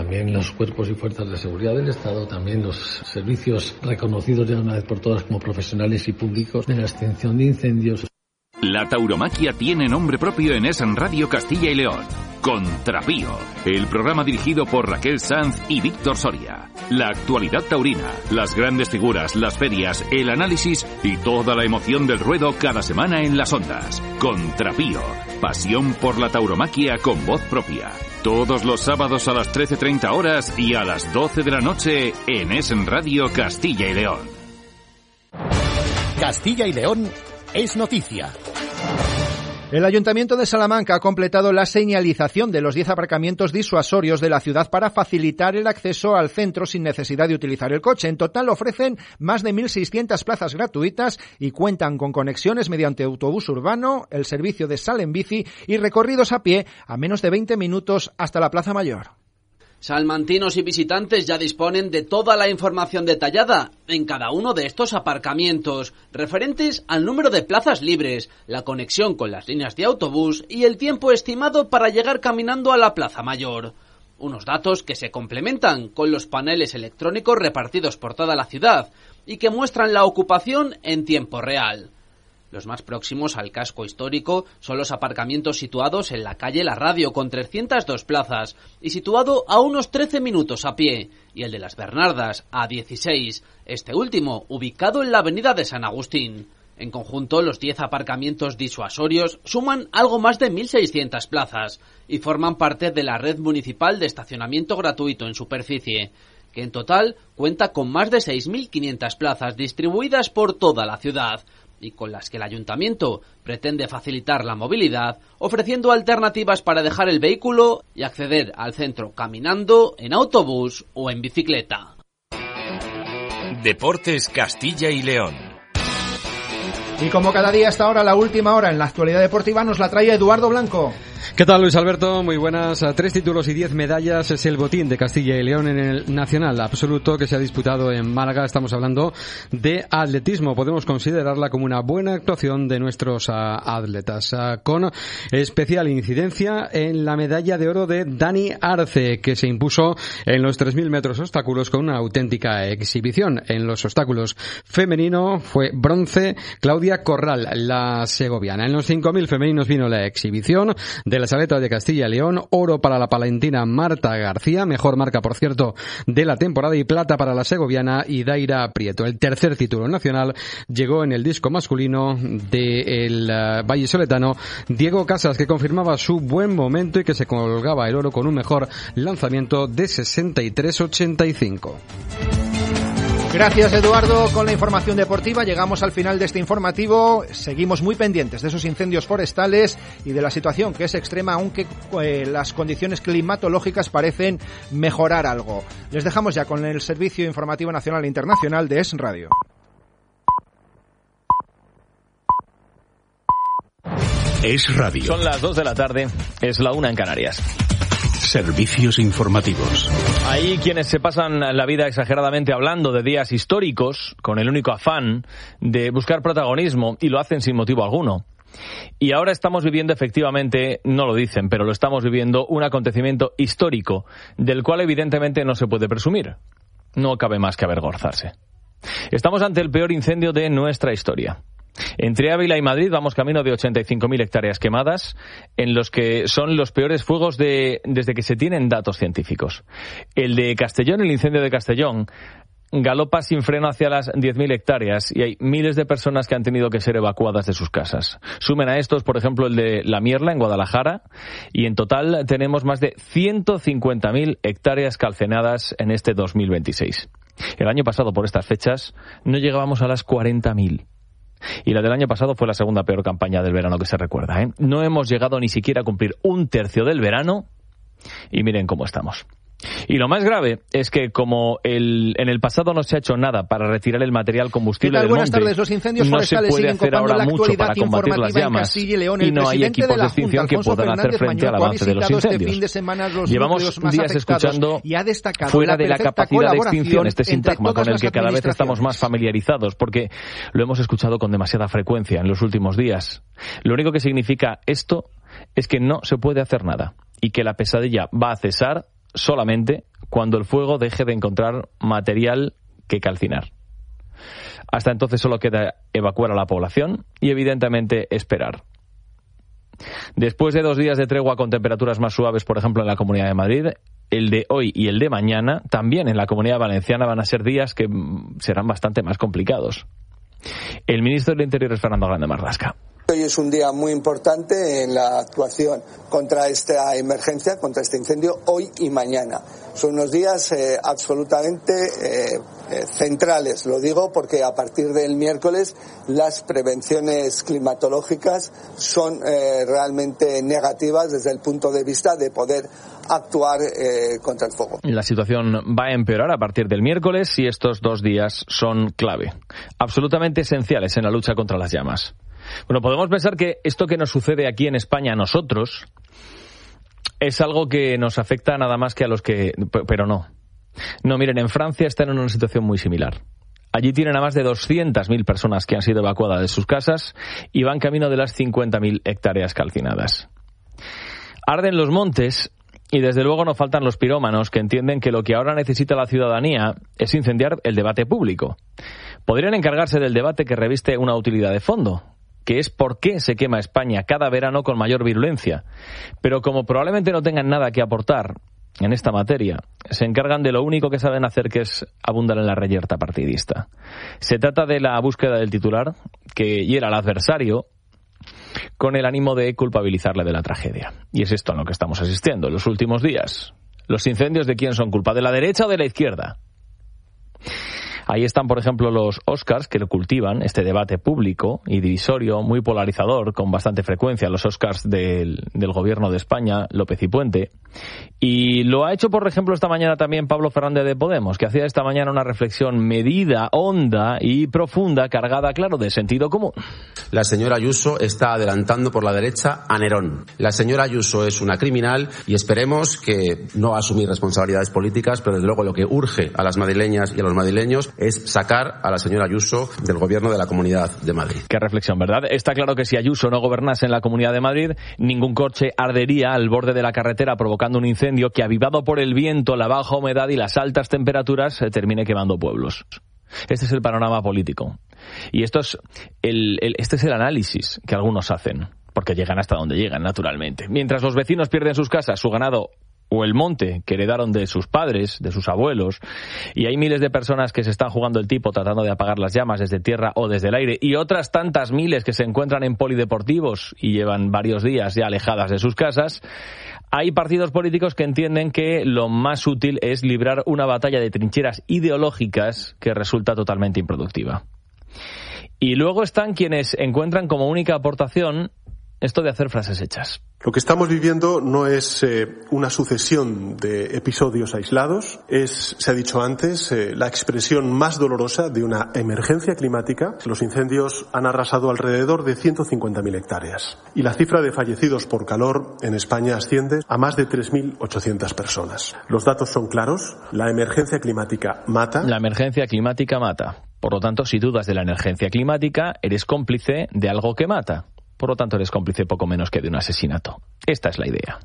también los cuerpos y fuerzas de seguridad del Estado, también los servicios reconocidos ya una vez por todas como profesionales y públicos de la extinción de incendios. La tauromaquia tiene nombre propio en Es Radio Castilla y León. Contrapío, el programa dirigido por Raquel Sanz y Víctor Soria. La actualidad taurina, las grandes figuras, las ferias, el análisis y toda la emoción del ruedo cada semana en las ondas. Contrapío, pasión por la tauromaquia con voz propia. Todos los sábados a las 13:30 horas y a las 12 de la noche en Es Radio Castilla y León. Castilla y León es noticia. El Ayuntamiento de Salamanca ha completado la señalización de los 10 aparcamientos disuasorios de la ciudad para facilitar el acceso al centro sin necesidad de utilizar el coche. En total ofrecen más de 1.600 plazas gratuitas y cuentan con conexiones mediante autobús urbano, el servicio de Sal en Bici y recorridos a pie a menos de 20 minutos hasta la Plaza Mayor. Salmantinos y visitantes ya disponen de toda la información detallada en cada uno de estos aparcamientos, referentes al número de plazas libres, la conexión con las líneas de autobús y el tiempo estimado para llegar caminando a la Plaza Mayor. Unos datos que se complementan con los paneles electrónicos repartidos por toda la ciudad y que muestran la ocupación en tiempo real. Los más próximos al casco histórico son los aparcamientos situados en la calle La Radio, con 302 plazas, y situado a unos 13 minutos a pie, y el de las Bernardas, a 16, este último ubicado en la avenida de San Agustín. En conjunto, los 10 aparcamientos disuasorios suman algo más de 1.600 plazas, y forman parte de la red municipal de estacionamiento gratuito en superficie, que en total cuenta con más de 6.500 plazas distribuidas por toda la ciudad, y con las que el Ayuntamiento pretende facilitar la movilidad, ofreciendo alternativas para dejar el vehículo y acceder al centro caminando, en autobús o en bicicleta. Deportes Castilla y León. Y como cada día hasta ahora, la última hora en la actualidad deportiva nos la trae Eduardo Blanco. ¿Qué tal, Luis Alberto? Muy buenas. 3 títulos y 10 medallas es el botín de Castilla y León en el Nacional Absoluto que se ha disputado en Málaga. Estamos hablando de atletismo. Podemos considerarla como una buena actuación de nuestros atletas, con especial incidencia en la medalla de oro de Dani Arce, que se impuso en los 3.000 metros obstáculos con una auténtica exhibición. En los obstáculos femenino fue bronce Claudia Corral, la segoviana. En los 5.000 femeninos vino la exhibición de las atletas de Castilla y León, oro para la palentina Marta García, mejor marca por cierto de la temporada, y plata para la segoviana Idaira Prieto. El tercer título nacional llegó en el disco masculino del vallisoletano Diego Casas, que confirmaba su buen momento y que se colgaba el oro con un mejor lanzamiento de 63.85. Gracias, Eduardo. Con la información deportiva llegamos al final de este informativo. Seguimos muy pendientes de esos incendios forestales y de la situación, que es extrema, aunque las condiciones climatológicas parecen mejorar algo. Les dejamos ya con el Servicio Informativo Nacional e Internacional de Es Radio. Es Radio. Son las 2 de la tarde, es la 1 en Canarias. Servicios informativos. Hay quienes se pasan la vida exageradamente hablando de días históricos con el único afán de buscar protagonismo, y lo hacen sin motivo alguno. Y ahora estamos viviendo, efectivamente, no lo dicen, pero lo estamos viviendo, un acontecimiento histórico del cual evidentemente no se puede presumir. No cabe más que avergonzarse. Estamos ante el peor incendio de nuestra historia. Entre Ávila y Madrid vamos camino de 85.000 hectáreas quemadas, en los que son los peores fuegos desde que se tienen datos científicos. El de Castellón, el incendio de Castellón, galopa sin freno hacia las 10.000 hectáreas y hay miles de personas que han tenido que ser evacuadas de sus casas. Sumen a estos, por ejemplo, el de La Mierla, en Guadalajara, y en total tenemos más de 150.000 hectáreas calcinadas en este 2026. El año pasado, por estas fechas, no llegábamos a las 40.000. Y la del año pasado fue la segunda peor campaña del verano que se recuerda, ¿eh? No hemos llegado ni siquiera a cumplir un tercio del verano y miren cómo estamos. Y lo más grave es que como en el pasado no se ha hecho nada para retirar el material combustible del monte, tardes. Los incendios no se puede hacer ahora mucho para combatir las llamas y no hay equipos de extinción que puedan hacer frente al avance de los incendios. Llevamos días escuchando fuera de la capacidad de extinción este sintagma con el que cada vez estamos más familiarizados, porque lo hemos escuchado con demasiada frecuencia en los últimos días. Lo único que significa esto es que no se puede hacer nada y que la pesadilla va a cesar solamente cuando el fuego deje de encontrar material que calcinar. Hasta entonces solo queda evacuar a la población y, evidentemente, esperar. Después de 2 días de tregua con temperaturas más suaves, por ejemplo, en la Comunidad de Madrid, el de hoy y el de mañana, también en la Comunidad Valenciana, van a ser días que serán bastante más complicados. El ministro del Interior es Fernando Grande Marlaska. Hoy es un día muy importante en la actuación contra esta emergencia, contra este incendio, hoy y mañana. Son unos días absolutamente centrales, lo digo porque a partir del miércoles las prevenciones climatológicas son realmente negativas desde el punto de vista de poder actuar contra el fuego. La situación va a empeorar a partir del miércoles y estos 2 días son clave, absolutamente esenciales en la lucha contra las llamas. Bueno, podemos pensar que esto que nos sucede aquí en España a nosotros es algo que nos afecta nada más que a los que... Pero no. No, miren, en Francia están en una situación muy similar. Allí tienen a más de 200.000 personas que han sido evacuadas de sus casas y van camino de las 50.000 hectáreas calcinadas. Arden los montes y desde luego no faltan los pirómanos que entienden que lo que ahora necesita la ciudadanía es incendiar el debate público. Podrían encargarse del debate que reviste una utilidad de fondo, que es por qué se quema España cada verano con mayor virulencia. Pero como probablemente no tengan nada que aportar en esta materia, se encargan de lo único que saben hacer, que es abundar en la reyerta partidista. Se trata de la búsqueda del titular que hiera al adversario con el ánimo de culpabilizarle de la tragedia. Y es esto a lo que estamos asistiendo en los últimos días. Los incendios, ¿de quién son culpa? ¿De la derecha o de la izquierda? Ahí están, por ejemplo, los Oscars, que lo cultivan, este debate público y divisorio, muy polarizador, con bastante frecuencia, los Oscars del Gobierno de España, López y Puente. Y lo ha hecho, por ejemplo, esta mañana también Pablo Fernández de Podemos, que hacía esta mañana una reflexión medida, honda y profunda, cargada, claro, de sentido común. La señora Ayuso está adelantando por la derecha a Nerón. La señora Ayuso es una criminal y esperemos que no va a asumir responsabilidades políticas, pero desde luego lo que urge a las madrileñas y a los madrileños es sacar a la señora Ayuso del gobierno de la Comunidad de Madrid. Qué reflexión, ¿verdad? Está claro que si Ayuso no gobernase en la Comunidad de Madrid, ningún coche ardería al borde de la carretera provocando un incendio que, avivado por el viento, la baja humedad y las altas temperaturas, termine quemando pueblos. Este es el panorama político. Y este es el análisis que algunos hacen, porque llegan hasta donde llegan, naturalmente. Mientras los vecinos pierden sus casas, su ganado o el monte que heredaron de sus padres, de sus abuelos, y hay miles de personas que se están jugando el tipo tratando de apagar las llamas desde tierra o desde el aire, y otras tantas miles que se encuentran en polideportivos y llevan varios días ya alejadas de sus casas, hay partidos políticos que entienden que lo más útil es librar una batalla de trincheras ideológicas que resulta totalmente improductiva. Y luego están quienes encuentran como única aportación esto de hacer frases hechas. Lo que estamos viviendo no es una sucesión de episodios aislados, es, se ha dicho antes, la expresión más dolorosa de una emergencia climática. Los incendios han arrasado alrededor de 150.000 hectáreas y la cifra de fallecidos por calor en España asciende a más de 3.800 personas. Los datos son claros, la emergencia climática mata. La emergencia climática mata. Por lo tanto, si dudas de la emergencia climática, eres cómplice de algo que mata. Por lo tanto, eres cómplice poco menos que de un asesinato. Esta es la idea.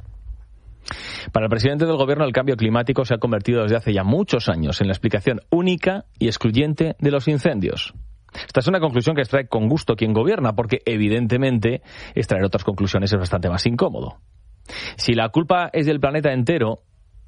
Para el presidente del gobierno, el cambio climático se ha convertido desde hace ya muchos años en la explicación única y excluyente de los incendios. Esta es una conclusión que extrae con gusto quien gobierna, porque evidentemente extraer otras conclusiones es bastante más incómodo. Si la culpa es del planeta entero,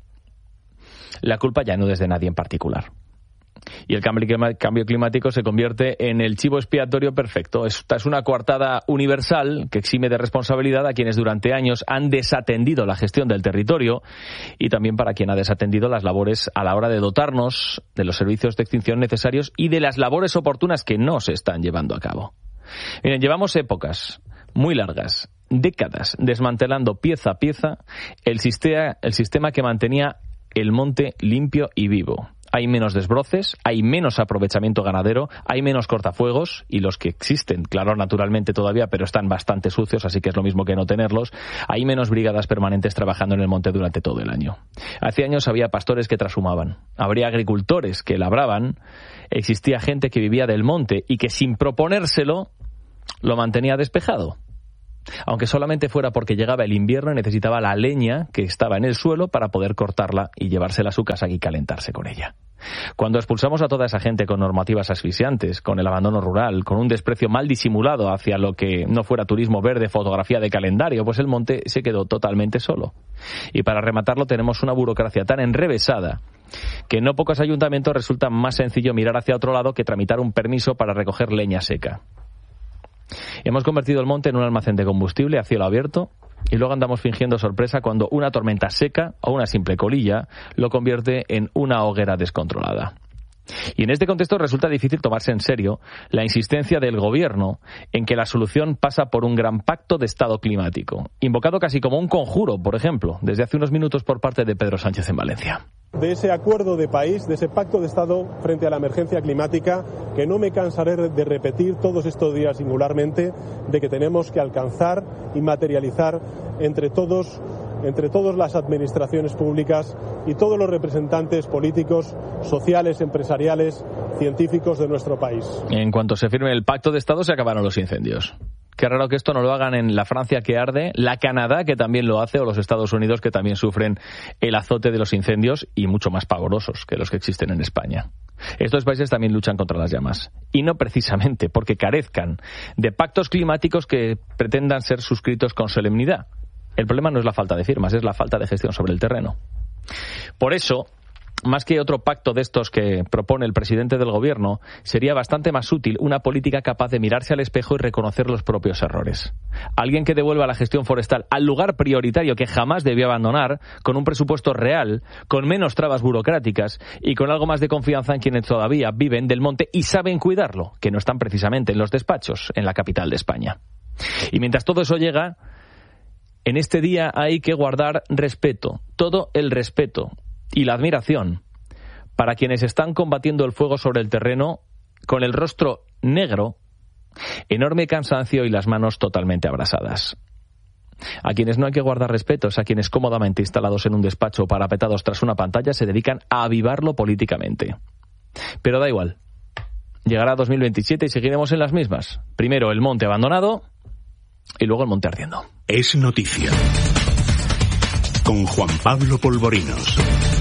la culpa ya no es de nadie en particular. Y el cambio climático se convierte en el chivo expiatorio perfecto. Esta es una coartada universal que exime de responsabilidad a quienes durante años han desatendido la gestión del territorio y también para quien ha desatendido las labores a la hora de dotarnos de los servicios de extinción necesarios y de las labores oportunas que no se están llevando a cabo. Miren, llevamos épocas muy largas, décadas, desmantelando pieza a pieza el sistema que mantenía el monte limpio y vivo. Hay menos desbroces, hay menos aprovechamiento ganadero, hay menos cortafuegos, y los que existen, claro, naturalmente todavía, pero están bastante sucios, así que es lo mismo que no tenerlos. Hay menos brigadas permanentes trabajando en el monte durante todo el año. Hace años había pastores que trashumaban, habría agricultores que labraban, existía gente que vivía del monte y que sin proponérselo lo mantenía despejado. Aunque solamente fuera porque llegaba el invierno y necesitaba la leña que estaba en el suelo para poder cortarla y llevársela a su casa y calentarse con ella. Cuando expulsamos a toda esa gente con normativas asfixiantes, con el abandono rural, con un desprecio mal disimulado hacia lo que no fuera turismo verde, fotografía de calendario, pues el monte se quedó totalmente solo. Y para rematarlo tenemos una burocracia tan enrevesada que en no pocos ayuntamientos resulta más sencillo mirar hacia otro lado que tramitar un permiso para recoger leña seca. Hemos convertido el monte en un almacén de combustible a cielo abierto y luego andamos fingiendo sorpresa cuando una tormenta seca o una simple colilla lo convierte en una hoguera descontrolada. Y en este contexto resulta difícil tomarse en serio la insistencia del gobierno en que la solución pasa por un gran pacto de estado climático, invocado casi como un conjuro, por ejemplo, desde hace unos minutos por parte de Pedro Sánchez en Valencia. De ese acuerdo de país, de ese pacto de Estado frente a la emergencia climática, que no me cansaré de repetir todos estos días singularmente, de que tenemos que alcanzar y materializar entre todas las administraciones públicas y todos los representantes políticos, sociales, empresariales, científicos de nuestro país. En cuanto se firme el pacto de Estado se acabaron los incendios. Qué raro que esto no lo hagan en la Francia que arde, la Canadá que también lo hace o los Estados Unidos que también sufren el azote de los incendios y mucho más pavorosos que los que existen en España. Estos países también luchan contra las llamas y no precisamente porque carezcan de pactos climáticos que pretendan ser suscritos con solemnidad. El problema no es la falta de firmas, es la falta de gestión sobre el terreno. Por eso, más que otro pacto de estos que propone el presidente del gobierno, sería bastante más útil una política capaz de mirarse al espejo y reconocer los propios errores. Alguien que devuelva la gestión forestal al lugar prioritario que jamás debió abandonar, con un presupuesto real, con menos trabas burocráticas y con algo más de confianza en quienes todavía viven del monte y saben cuidarlo, que no están precisamente en los despachos en la capital de España. Y mientras todo eso llega, en este día hay que guardar respeto, todo el respeto y la admiración para quienes están combatiendo el fuego sobre el terreno con el rostro negro, enorme cansancio y las manos totalmente abrasadas. A quienes no hay que guardar respeto es a quienes cómodamente instalados en un despacho o parapetados tras una pantalla se dedican a avivarlo políticamente. Pero da igual. Llegará 2027 y seguiremos en las mismas. Primero el monte abandonado y luego el monte ardiendo. Es noticia. Con Juan Pablo Polvorinos.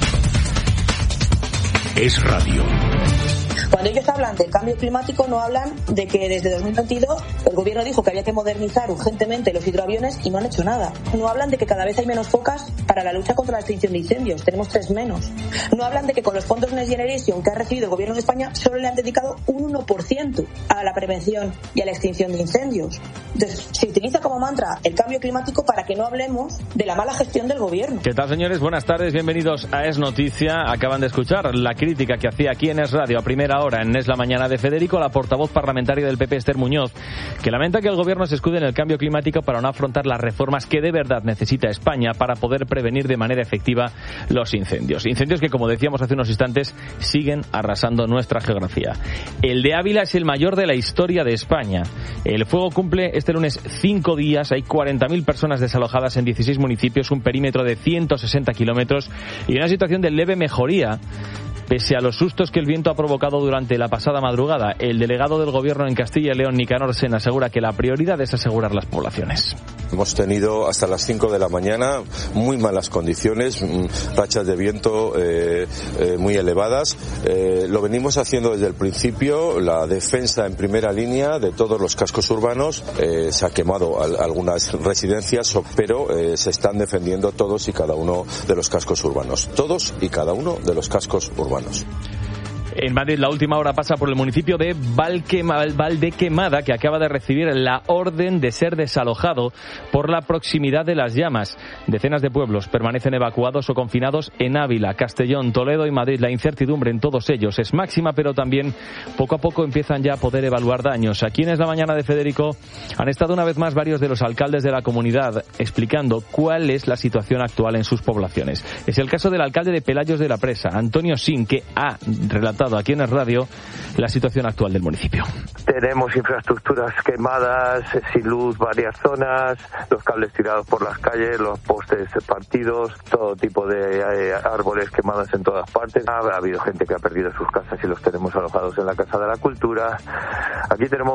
Es radio. Cuando ellos hablan del cambio climático no hablan de que desde 2022 el gobierno dijo que había que modernizar urgentemente los hidroaviones y no han hecho nada. No hablan de que cada vez hay menos focas para la lucha contra la extinción de incendios, tenemos 3 menos. No hablan de que con los fondos Next Generation que ha recibido el gobierno de España solo le han dedicado un 1% a la prevención y a la extinción de incendios. Entonces se utiliza como mantra el cambio climático para que no hablemos de la mala gestión del gobierno. ¿Qué tal, señores? Buenas tardes, bienvenidos a Es Noticia. Acaban de escuchar la crítica que hacía aquí en Es Radio a primera hora en Es la Mañana de Federico, la portavoz parlamentaria del PP, Esther Muñoz, que lamenta que el gobierno se escude en el cambio climático para no afrontar las reformas que de verdad necesita España para poder prevenir de manera efectiva los incendios. Incendios que, como decíamos hace unos instantes, siguen arrasando nuestra geografía. El de Ávila es el mayor de la historia de España. El fuego cumple este lunes 5 días, hay 40.000 personas desalojadas en 16 municipios, un perímetro de 160 kilómetros y una situación de leve mejoría pese a los sustos que el viento ha provocado durante la pasada madrugada. El delegado del Gobierno en Castilla y León, Nicanor Sen, asegura que la prioridad es asegurar las poblaciones. Hemos tenido hasta las 5 de la mañana muy malas condiciones, rachas de viento muy elevadas. Lo venimos haciendo desde el principio, la defensa en primera línea de todos los cascos urbanos. Se ha quemado algunas residencias, pero se están defendiendo todos y cada uno de los cascos urbanos. Todos y cada uno de los cascos urbanos. En Madrid, la última hora pasa por el municipio de Valdequemada, que acaba de recibir la orden de ser desalojado por la proximidad de las llamas. Decenas de pueblos permanecen evacuados o confinados en Ávila, Castellón, Toledo y Madrid. La incertidumbre en todos ellos es máxima, pero también poco a poco empiezan ya a poder evaluar daños. Aquí en Es la Mañana de Federico han estado una vez más varios de los alcaldes de la comunidad explicando cuál es la situación actual en sus poblaciones. Es el caso del alcalde de Pelayos de la Presa, Antonio Sin, que ha relatado contado aquí en el radio la situación actual del municipio. Tenemos infraestructuras quemadas, sin luz varias zonas, los cables tirados por las calles, los postes partidos, todo tipo de árboles quemados en todas partes. Ha habido gente que ha perdido sus casas y los tenemos alojados en la Casa de la Cultura. Aquí tenemos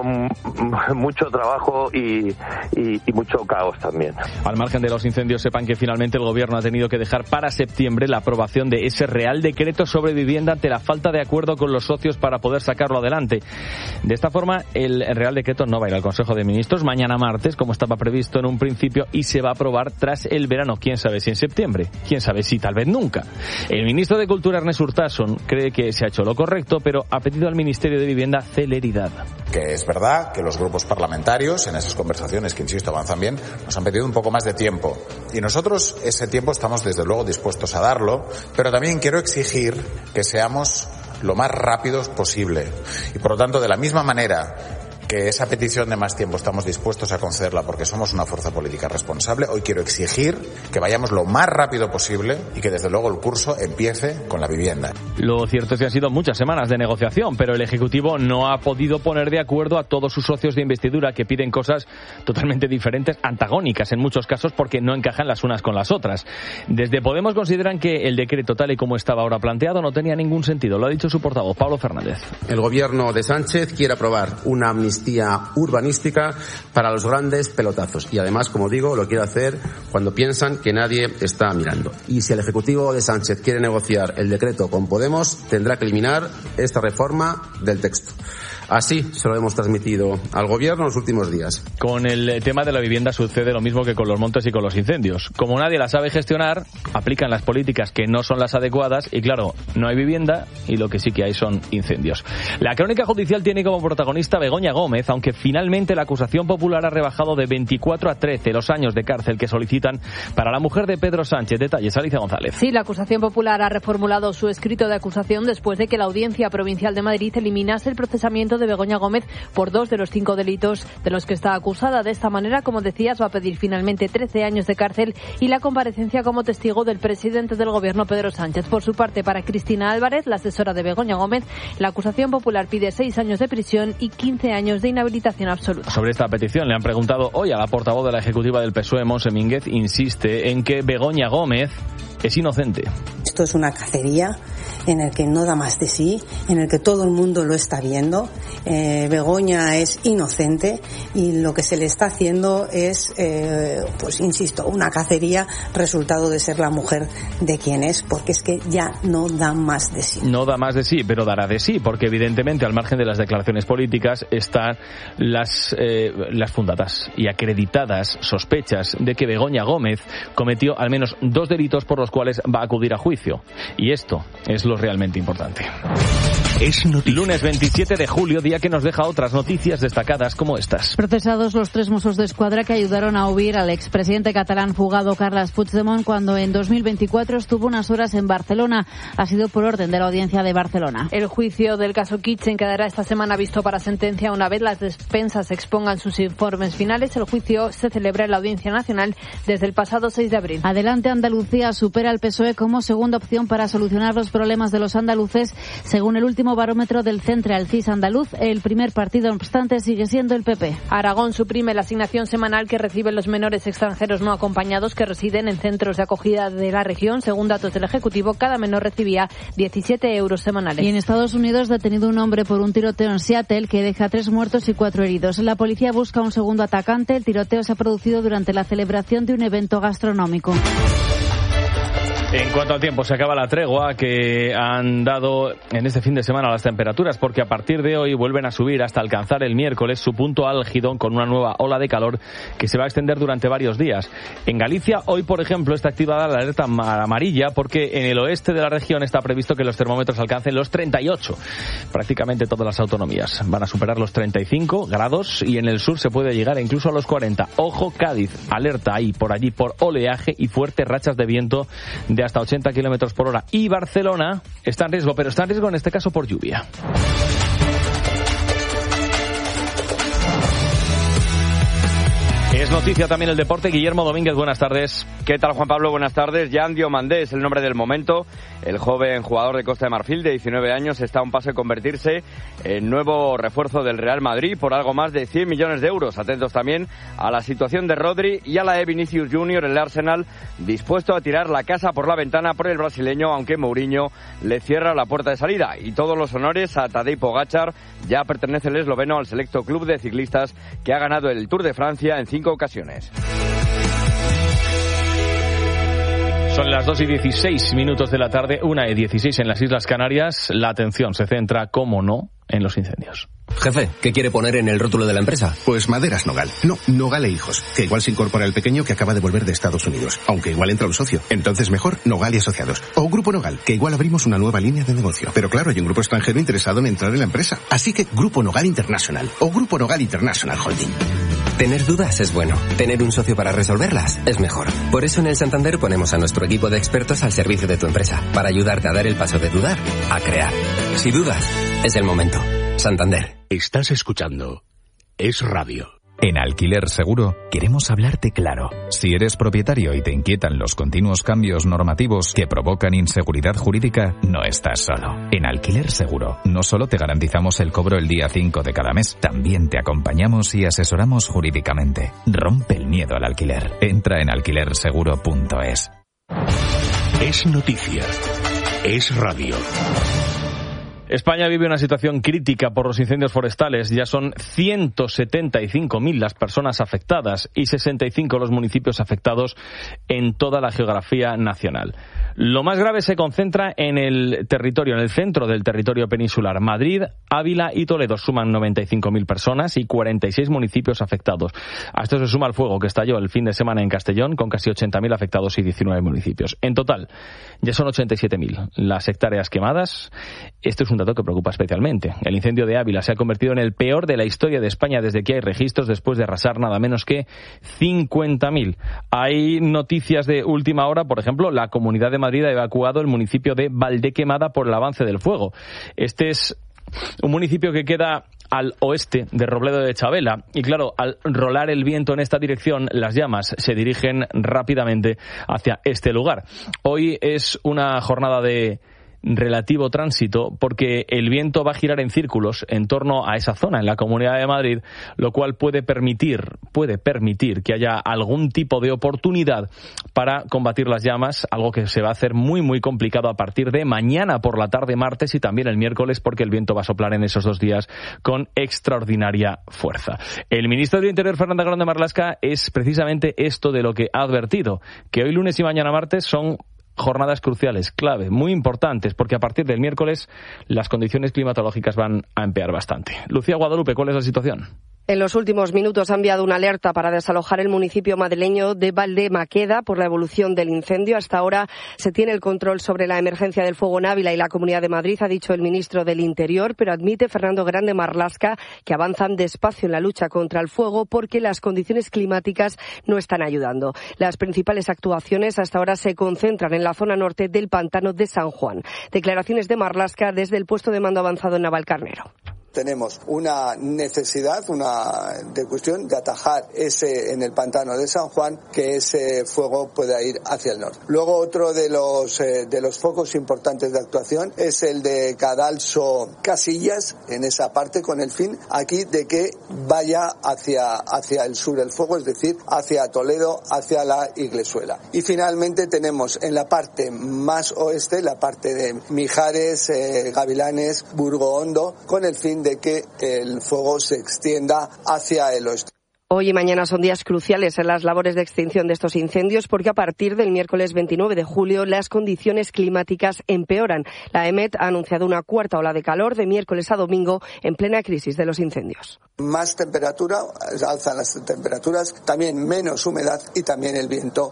mucho trabajo y mucho caos también. Al margen de los incendios, sepan que finalmente el Gobierno ha tenido que dejar para septiembre la aprobación de ese Real Decreto sobre vivienda ante la falta de acuerdo con los socios para poder sacarlo adelante. De esta forma, el Real Decreto no va a ir al Consejo de Ministros mañana martes, como estaba previsto en un principio, y se va a aprobar tras el verano. Quién sabe si en septiembre, quién sabe si tal vez nunca. El ministro de Cultura, Ernest Urtasun, cree que se ha hecho lo correcto, pero ha pedido al Ministerio de Vivienda celeridad. Que es verdad que los grupos parlamentarios, en esas conversaciones que, insisto, avanzan bien, nos han pedido un poco más de tiempo. Y nosotros ese tiempo estamos, desde luego, dispuestos a darlo, pero también quiero exigir que seamos lo más rápidos posible. Y, por lo tanto, de la misma manera que esa petición de más tiempo estamos dispuestos a concederla porque somos una fuerza política responsable, hoy quiero exigir que vayamos lo más rápido posible y que desde luego el curso empiece con la vivienda. Lo cierto es que han sido muchas semanas de negociación, pero el Ejecutivo no ha podido poner de acuerdo a todos sus socios de investidura, que piden cosas totalmente diferentes, antagónicas en muchos casos, porque no encajan las unas con las otras. Desde Podemos consideran que el decreto tal y como estaba ahora planteado no tenía ningún sentido. Lo ha dicho su portavoz, Pablo Fernández. El gobierno de Sánchez quiere aprobar una amnistía urbanística para los grandes pelotazos y además, como digo, lo quiere hacer cuando piensan que nadie está mirando. Y si el Ejecutivo de Sánchez quiere negociar el decreto con Podemos, tendrá que eliminar esta reforma del texto. Así se lo hemos transmitido al Gobierno en los últimos días. Con el tema de la vivienda sucede lo mismo que con los montes y con los incendios. Como nadie la sabe gestionar, aplican las políticas que no son las adecuadas y, claro, no hay vivienda y lo que sí que hay son incendios. La crónica judicial tiene como protagonista Begoña Gómez, aunque finalmente la acusación popular ha rebajado de 24 a 13 los años de cárcel que solicitan para la mujer de Pedro Sánchez. Detalles, Alicia González. Sí, la acusación popular ha reformulado su escrito de acusación después de que la Audiencia Provincial de Madrid eliminase el procesamiento de Begoña Gómez por 2 de los 5 delitos de los que está acusada. De esta manera, como decías, va a pedir finalmente 13 años de cárcel y la comparecencia como testigo del presidente del Gobierno, Pedro Sánchez. Por su parte, para Cristina Álvarez, la asesora de Begoña Gómez, la acusación popular pide 6 años de prisión y 15 años de inhabilitación absoluta. Sobre esta petición le han preguntado hoy a la portavoz de la Ejecutiva del PSOE, Montse Mínguez, insiste en que Begoña Gómez es inocente. Esto es una cacería en el que no da más de sí, en el que todo el mundo lo está viendo. Begoña es inocente y lo que se le está haciendo es, pues insisto, una cacería resultado de ser la mujer de quien es, porque es que ya no da más de sí. No da más de sí, pero dará de sí, porque evidentemente al margen de las declaraciones políticas están las fundadas y acreditadas sospechas de que Begoña Gómez cometió al menos 2 delitos por los cuales va a acudir a juicio. Y esto es lo realmente importante. Es lunes 27 de julio, día que nos deja otras noticias destacadas como estas. Procesados los 3 Mossos d'Esquadra que ayudaron a huir al expresidente catalán fugado Carles Puigdemont cuando en 2024 estuvo unas horas en Barcelona. Ha sido por orden de la Audiencia de Barcelona. El juicio del caso Kitchen quedará esta semana visto para sentencia una vez las defensas expongan sus informes finales. El juicio se celebra en la Audiencia Nacional desde el pasado 6 de abril. Adelante Andalucía supera al PSOE como segunda opción para solucionar los problemas de los andaluces, según el último barómetro del Centre CIS andaluz. El primer partido, no obstante, sigue siendo el PP. Aragón suprime la asignación semanal que reciben los menores extranjeros no acompañados que residen en centros de acogida de la región. Según datos del Ejecutivo, cada menor recibía 17 euros semanales. Y en Estados Unidos, detenido un hombre por un tiroteo en Seattle que deja 3 muertos y 4 heridos. La policía busca un segundo atacante. El tiroteo se ha producido durante la celebración de un evento gastronómico. En cuanto al tiempo, se acaba la tregua que han dado en este fin de semana las temperaturas, porque a partir de hoy vuelven a subir hasta alcanzar el miércoles su punto álgido con una nueva ola de calor que se va a extender durante varios días. En Galicia, hoy, por ejemplo, está activada la alerta amarilla porque en el oeste de la región está previsto que los termómetros alcancen los 38. Prácticamente todas las autonomías van a superar los 35 grados y en el sur se puede llegar incluso a los 40. Ojo, Cádiz, alerta ahí por allí por oleaje y fuertes rachas de viento de hasta 80 kilómetros por hora. Y Barcelona está en riesgo, pero está en riesgo en este caso por lluvia. Es noticia también el deporte. Guillermo Domínguez, buenas tardes. ¿Qué tal, Juan Pablo? Buenas tardes. Jan Diomandé es el nombre del momento. El joven jugador de Costa de Marfil de 19 años está a un paso de convertirse en nuevo refuerzo del Real Madrid por algo más de 100 millones de euros. Atentos también a la situación de Rodri y a la de Vinicius Junior, el Arsenal dispuesto a tirar la casa por la ventana por el brasileño, aunque Mourinho le cierra la puerta de salida. Y todos los honores a Tadej Pogačar. Ya pertenece el esloveno al selecto club de ciclistas que ha ganado el Tour de Francia en 5 ocasiones. Son las 2:16 de la tarde, 1:16 en las Islas Canarias. La atención se centra, como no, en los incendios. Jefe, ¿qué quiere poner en el rótulo de la empresa? Pues Maderas Nogal. No, Nogal e Hijos. Que igual se incorpora el pequeño que acaba de volver de Estados Unidos. Aunque igual entra un socio. Entonces mejor Nogal y Asociados. O Grupo Nogal, que igual abrimos una nueva línea de negocio. Pero claro, hay un grupo extranjero interesado en entrar en la empresa. Así que Grupo Nogal International. O Grupo Nogal International Holding. Tener dudas es bueno. Tener un socio para resolverlas es mejor. Por eso en el Santander ponemos a nuestro equipo de expertos al servicio de tu empresa. Para ayudarte a dar el paso de dudar a crear. Si dudas, es el momento. Santander. Estás escuchando Es Radio. En Alquiler Seguro queremos hablarte claro. Si eres propietario y te inquietan los continuos cambios normativos que provocan inseguridad jurídica, no estás solo. En Alquiler Seguro no solo te garantizamos el cobro el día 5 de cada mes, también te acompañamos y asesoramos jurídicamente. Rompe el miedo al alquiler. Entra en alquilerseguro.es. Es noticia. Es radio. España vive una situación crítica por los incendios forestales. Ya son 175.000 las personas afectadas y 65 los municipios afectados en toda la geografía nacional. Lo más grave se concentra en el territorio, en el centro del territorio peninsular. Madrid, Ávila y Toledo suman 95.000 personas y 46 municipios afectados. A esto se suma el fuego que estalló el fin de semana en Castellón, con casi 80.000 afectados y 19 municipios. En total, ya son 87.000 las hectáreas quemadas. Esto es un dato que preocupa especialmente. El incendio de Ávila se ha convertido en el peor de la historia de España desde que hay registros, después de arrasar nada menos que 50.000. Hay noticias de última hora, por ejemplo, la Comunidad de Madrid ha evacuado el municipio de Valdequemada por el avance del fuego. Este es un municipio que queda al oeste de Robledo de Chabela y claro, al rolar el viento en esta dirección, las llamas se dirigen rápidamente hacia este lugar. Hoy es una jornada de relativo tránsito porque el viento va a girar en círculos en torno a esa zona en la Comunidad de Madrid, lo cual puede permitir que haya algún tipo de oportunidad para combatir las llamas, algo que se va a hacer muy muy complicado a partir de mañana por la tarde, martes y también el miércoles, porque el viento va a soplar en esos 2 días con extraordinaria fuerza. El ministro del Interior, Fernando Grande Marlaska, es precisamente esto de lo que ha advertido, que hoy lunes y mañana martes son jornadas cruciales, clave, muy importantes, porque a partir del miércoles las condiciones climatológicas van a empeorar bastante. Lucía Guadalupe, ¿cuál es la situación? En los últimos minutos ha enviado una alerta para desalojar el municipio madrileño de Valdemaqueda por la evolución del incendio. Hasta ahora se tiene el control sobre la emergencia del fuego en Ávila y la Comunidad de Madrid, ha dicho el ministro del Interior, pero admite Fernando Grande Marlaska que avanzan despacio en la lucha contra el fuego porque las condiciones climáticas no están ayudando. Las principales actuaciones hasta ahora se concentran en la zona norte del pantano de San Juan. Declaraciones de Marlaska desde el puesto de mando avanzado en Navalcarnero. Tenemos una necesidad, de cuestión de atajar en el pantano de San Juan, que ese fuego pueda ir hacia el norte. Luego otro de los focos importantes de actuación es el de Cadalso Casillas, en esa parte, con el fin aquí de que vaya hacia el sur el fuego, es decir, hacia Toledo, hacia la Iglesuela. Y finalmente tenemos en la parte más oeste, la parte de Mijares, Gavilanes, Burgo Hondo, con el fin de que el fuego se extienda hacia el oeste. Hoy y mañana son días cruciales en las labores de extinción de estos incendios porque a partir del miércoles 29 de julio las condiciones climáticas empeoran. La EMET ha anunciado una cuarta ola de calor de miércoles a domingo en plena crisis de los incendios. Más temperatura, alzan las temperaturas, también menos humedad y también el viento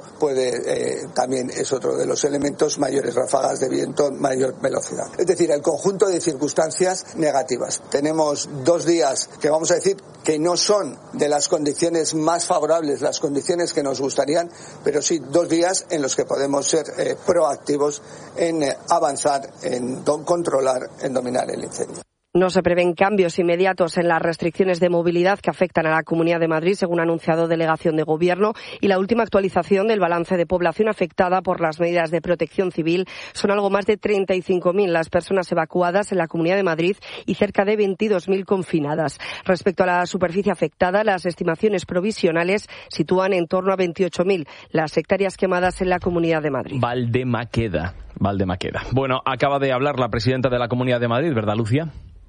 también es otro de los elementos, mayores ráfagas de viento, mayor velocidad. Es decir, el conjunto de circunstancias negativas. Tenemos 2 días que vamos a decir que no son de las condiciones más favorables, las condiciones que nos gustarían, pero sí 2 días en los que podemos ser proactivos en avanzar, en controlar, en dominar el incendio. No se prevén cambios inmediatos en las restricciones de movilidad que afectan a la Comunidad de Madrid, según ha anunciado Delegación de Gobierno, y la última actualización del balance de población afectada por las medidas de protección civil son algo más de 35.000 las personas evacuadas en la Comunidad de Madrid y cerca de 22.000 confinadas. Respecto a la superficie afectada, las estimaciones provisionales sitúan en torno a 28.000 las hectáreas quemadas en la Comunidad de Madrid. Valdemaqueda. Bueno, acaba de hablar la presidenta de la Comunidad de Madrid, ¿verdad, Lucia?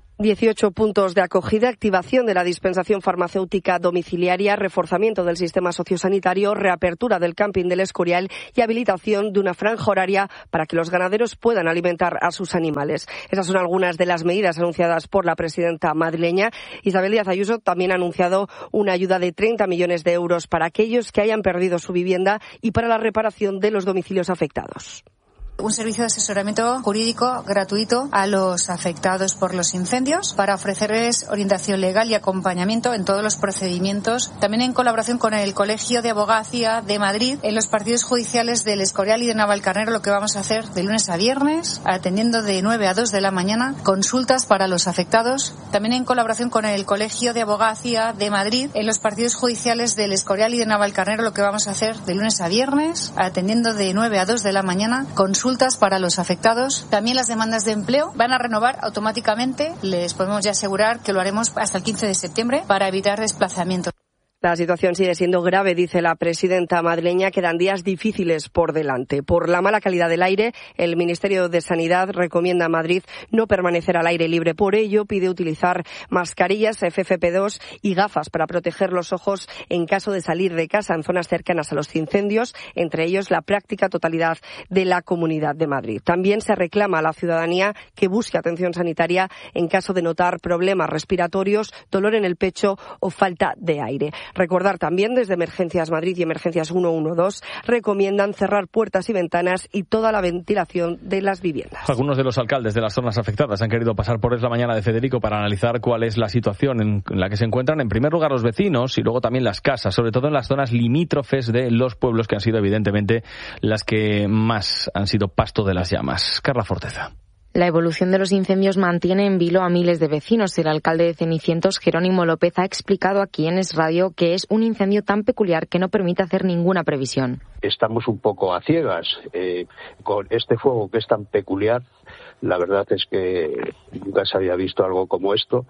18 puntos de acogida, activación de la dispensación farmacéutica domiciliaria, reforzamiento del sistema sociosanitario, reapertura del camping del Escorial y habilitación de una franja horaria para que los ganaderos puedan alimentar a sus animales. Esas son algunas de las medidas anunciadas por la presidenta madrileña. Isabel Díaz Ayuso también ha anunciado una ayuda de 30 millones de euros para aquellos que hayan perdido su vivienda y para la reparación de los domicilios afectados. Un servicio de asesoramiento jurídico gratuito a los afectados por los incendios para ofrecerles orientación legal y acompañamiento en todos los procedimientos. También en colaboración con el Colegio de Abogacía de Madrid en los partidos judiciales del Escorial y de Navalcarnero, lo que vamos a hacer de lunes a viernes, atendiendo de 9 a 2 de la mañana, consultas para los afectados. También en colaboración con el Colegio de Abogacía de Madrid en los partidos judiciales del Escorial y de Navalcarnero, lo que vamos a hacer de lunes a viernes, atendiendo de 9 a 2 de la mañana, consultas para los afectados. También las demandas de empleo van a renovar automáticamente. Les podemos ya asegurar que lo haremos hasta el 15 de septiembre para evitar desplazamientos. La situación sigue siendo grave, dice la presidenta madrileña. Quedan días difíciles por delante. Por la mala calidad del aire, el Ministerio de Sanidad recomienda a Madrid no permanecer al aire libre. Por ello, pide utilizar mascarillas FFP2 y gafas para proteger los ojos en caso de salir de casa en zonas cercanas a los incendios, entre ellos la práctica totalidad de la Comunidad de Madrid. También se reclama a la ciudadanía que busque atención sanitaria en caso de notar problemas respiratorios, dolor en el pecho o falta de aire. Recordar también desde Emergencias Madrid y Emergencias 112 recomiendan cerrar puertas y ventanas y toda la ventilación de las viviendas. Algunos de los alcaldes de las zonas afectadas han querido pasar por Es la Mañana de Federico para analizar cuál es la situación en la que se encuentran, en primer lugar, los vecinos y luego también las casas, sobre todo en las zonas limítrofes de los pueblos que han sido evidentemente las que más han sido pasto de las llamas. Carla Forteza. La evolución de los incendios mantiene en vilo a miles de vecinos. El alcalde de Cenicientos, Jerónimo López, ha explicado aquí en Es Radio que es un incendio tan peculiar que no permite hacer ninguna previsión. Estamos un poco a ciegas con este fuego que es tan peculiar. La verdad es que nunca se había visto algo como esto.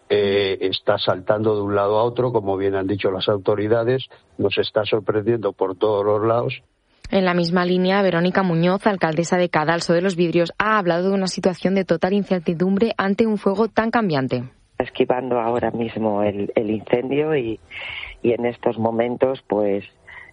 Está saltando de un lado a otro, como bien han dicho las autoridades. Nos está sorprendiendo por todos los lados. En la misma línea, Verónica Muñoz, alcaldesa de Cadalso de los Vidrios, ha hablado de una situación de total incertidumbre ante un fuego tan cambiante. Esquivando ahora mismo el incendio y en estos momentos pues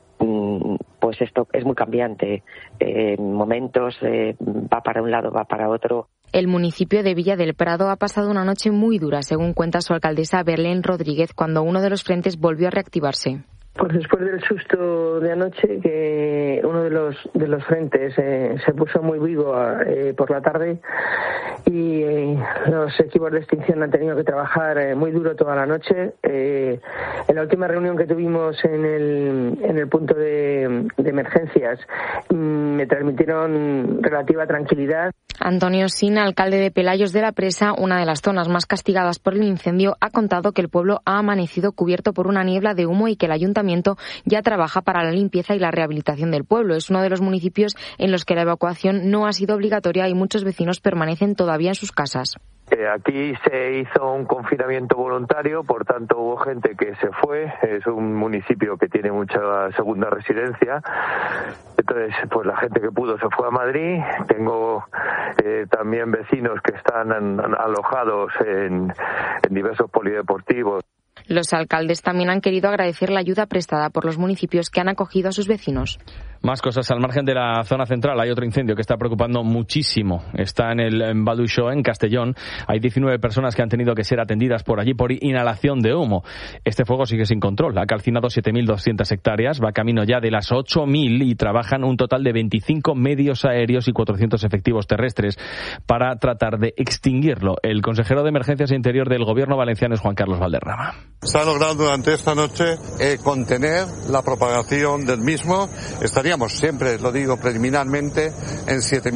esto es muy cambiante. En momentos va para un lado, va para otro. El municipio de Villa del Prado ha pasado una noche muy dura, según cuenta su alcaldesa Berlén Rodríguez, cuando uno de los frentes volvió a reactivarse. Pues después del susto de anoche, que uno de los frentes se puso muy vivo por la tarde y los equipos de extinción han tenido que trabajar muy duro toda la noche. En la última reunión que tuvimos en el punto de emergencias me transmitieron relativa tranquilidad. Antonio Sina, alcalde de Pelayos de la Presa, una de las zonas más castigadas por el incendio, ha contado que el pueblo ha amanecido cubierto por una niebla de humo y que el ayuntamiento ya trabaja para la limpieza y la rehabilitación del pueblo. Es uno de los municipios en los que la evacuación no ha sido obligatoria y muchos vecinos permanecen todavía en sus casas. Aquí se hizo un confinamiento voluntario, por tanto hubo gente que se fue. Es un municipio que tiene mucha segunda residencia. Entonces, pues la gente que pudo se fue a Madrid. Tengo también vecinos que están alojados en diversos polideportivos. Los alcaldes también han querido agradecer la ayuda prestada por los municipios que han acogido a sus vecinos. Más cosas. Al margen de la zona central hay otro incendio que está preocupando muchísimo. Está en Baduixó, en Castellón. Hay 19 personas que han tenido que ser atendidas por allí por inhalación de humo. Este fuego sigue sin control. Ha calcinado 7.200 hectáreas, va camino ya de las 8.000 y trabajan un total de 25 medios aéreos y 400 efectivos terrestres para tratar de extinguirlo. El consejero de Emergencias e Interior del Gobierno valenciano es Juan Carlos Valderrama. Se ha logrado durante esta noche contener la propagación del mismo. Estaría estaríamos, siempre lo digo preliminarmente, en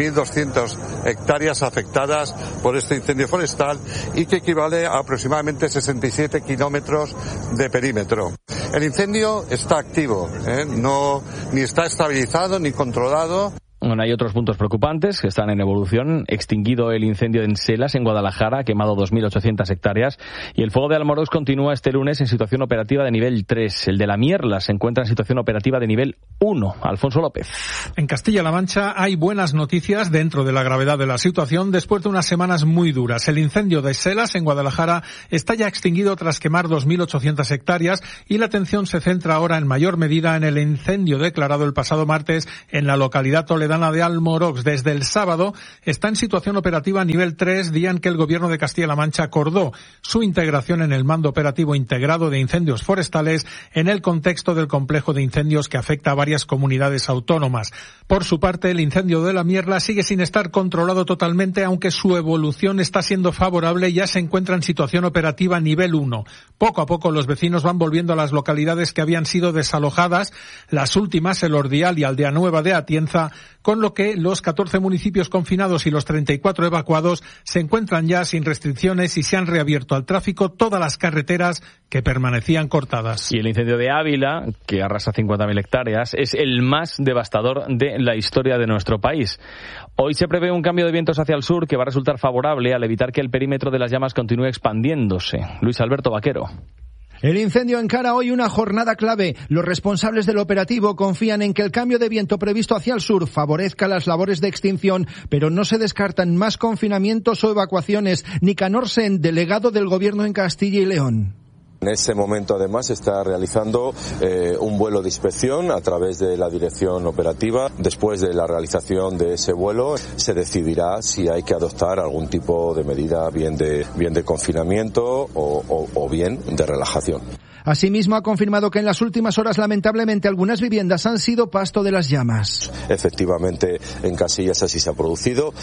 7.200 hectáreas afectadas por este incendio forestal y que equivale a aproximadamente 67 kilómetros de perímetro. El incendio está activo, no ni está estabilizado ni controlado. Bueno, hay otros puntos preocupantes que están en evolución. Extinguido el incendio en Selas, en Guadalajara, ha quemado 2.800 hectáreas. Y el fuego de Almorox continúa este lunes en situación operativa de nivel 3. El de La Mierla se encuentra en situación operativa de nivel 1. Alfonso López. En Castilla-La Mancha hay buenas noticias dentro de la gravedad de la situación después de unas semanas muy duras. El incendio de Selas, en Guadalajara, está ya extinguido tras quemar 2.800 hectáreas y la atención se centra ahora en mayor medida en el incendio declarado el pasado martes en la localidad toledana de Almorox. Desde el sábado está en situación operativa nivel 3, día en que el Gobierno de Castilla-La Mancha acordó su integración en el Mando Operativo Integrado de Incendios Forestales en el contexto del complejo de incendios que afecta a varias comunidades autónomas. Por su parte, el incendio de La Mierla sigue sin estar controlado totalmente, aunque su evolución está siendo favorable y ya se encuentra en situación operativa nivel 1. Poco a poco los vecinos van volviendo a las localidades que habían sido desalojadas, las últimas El Ordial y Aldea Nueva de Atienza, con lo que los 14 municipios confinados y los 34 evacuados se encuentran ya sin restricciones y se han reabierto al tráfico todas las carreteras que permanecían cortadas. Y el incendio de Ávila, que arrasa 50.000 hectáreas, es el más devastador de la historia de nuestro país. Hoy se prevé un cambio de vientos hacia el sur que va a resultar favorable al evitar que el perímetro de las llamas continúe expandiéndose. Luis Alberto Vaquero. El incendio encara hoy una jornada clave. Los responsables del operativo confían en que el cambio de viento previsto hacia el sur favorezca las labores de extinción, pero no se descartan más confinamientos o evacuaciones. Nicanor Sen, delegado del Gobierno en Castilla y León. En ese momento, además, se está realizando un vuelo de inspección a través de la dirección operativa. Después de la realización de ese vuelo, se decidirá si hay que adoptar algún tipo de medida, bien de confinamiento o bien de relajación. Asimismo, ha confirmado que en las últimas horas, lamentablemente, algunas viviendas han sido pasto de las llamas. Efectivamente, en Casillas así se ha producido.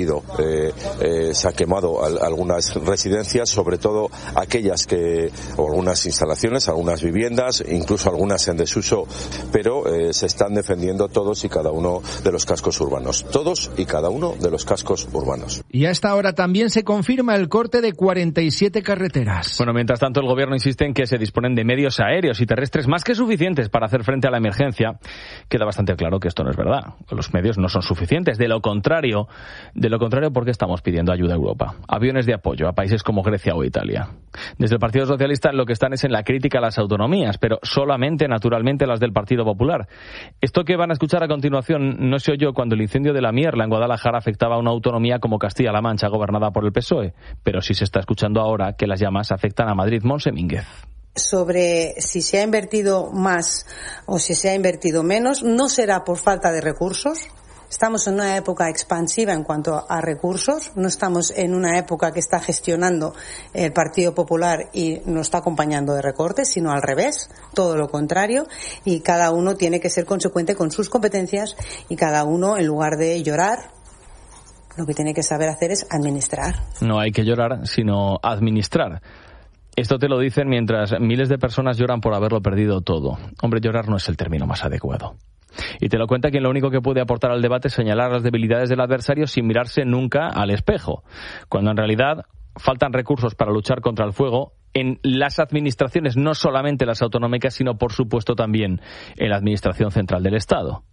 Se ha quemado algunas residencias, sobre todo aquellas o algunas instalaciones, algunas viviendas, incluso algunas en desuso, pero se están defendiendo todos y cada uno de los cascos urbanos. Todos y cada uno de los cascos urbanos. Y a esta hora también se confirma el corte de 47 carreteras. Bueno, mientras tanto, el Gobierno insiste en que se disponen de medios aéreos y terrestres más que suficientes para hacer frente a la emergencia. Queda bastante claro que esto no es verdad. Los medios no son suficientes. De lo contrario, ¿por qué estamos pidiendo ayuda a Europa? Aviones de apoyo a países como Grecia o Italia. Desde el Partido Socialista lo que están es en la crítica a las autonomías, pero solamente, naturalmente, las del Partido Popular. Esto que van a escuchar a continuación no se oyó cuando el incendio de La Mierla en Guadalajara afectaba a una autonomía como Castilla-La Mancha, gobernada por el PSOE, pero sí se está escuchando ahora que las llamas afectan a Madrid. Montse Mínguez. Sobre si se ha invertido más o si se ha invertido menos, no será por falta de recursos. Estamos en una época expansiva en cuanto a recursos, no estamos en una época que está gestionando el Partido Popular y nos está acompañando de recortes, sino al revés, todo lo contrario, y cada uno tiene que ser consecuente con sus competencias y cada uno, en lugar de llorar, lo que tiene que saber hacer es administrar. No hay que llorar, sino administrar. Esto te lo dicen mientras miles de personas lloran por haberlo perdido todo. Hombre, llorar no es el término más adecuado. Y te lo cuenta quien lo único que puede aportar al debate es señalar las debilidades del adversario sin mirarse nunca al espejo, cuando en realidad faltan recursos para luchar contra el fuego en las administraciones, no solamente las autonómicas, sino por supuesto también en la Administración Central del Estado.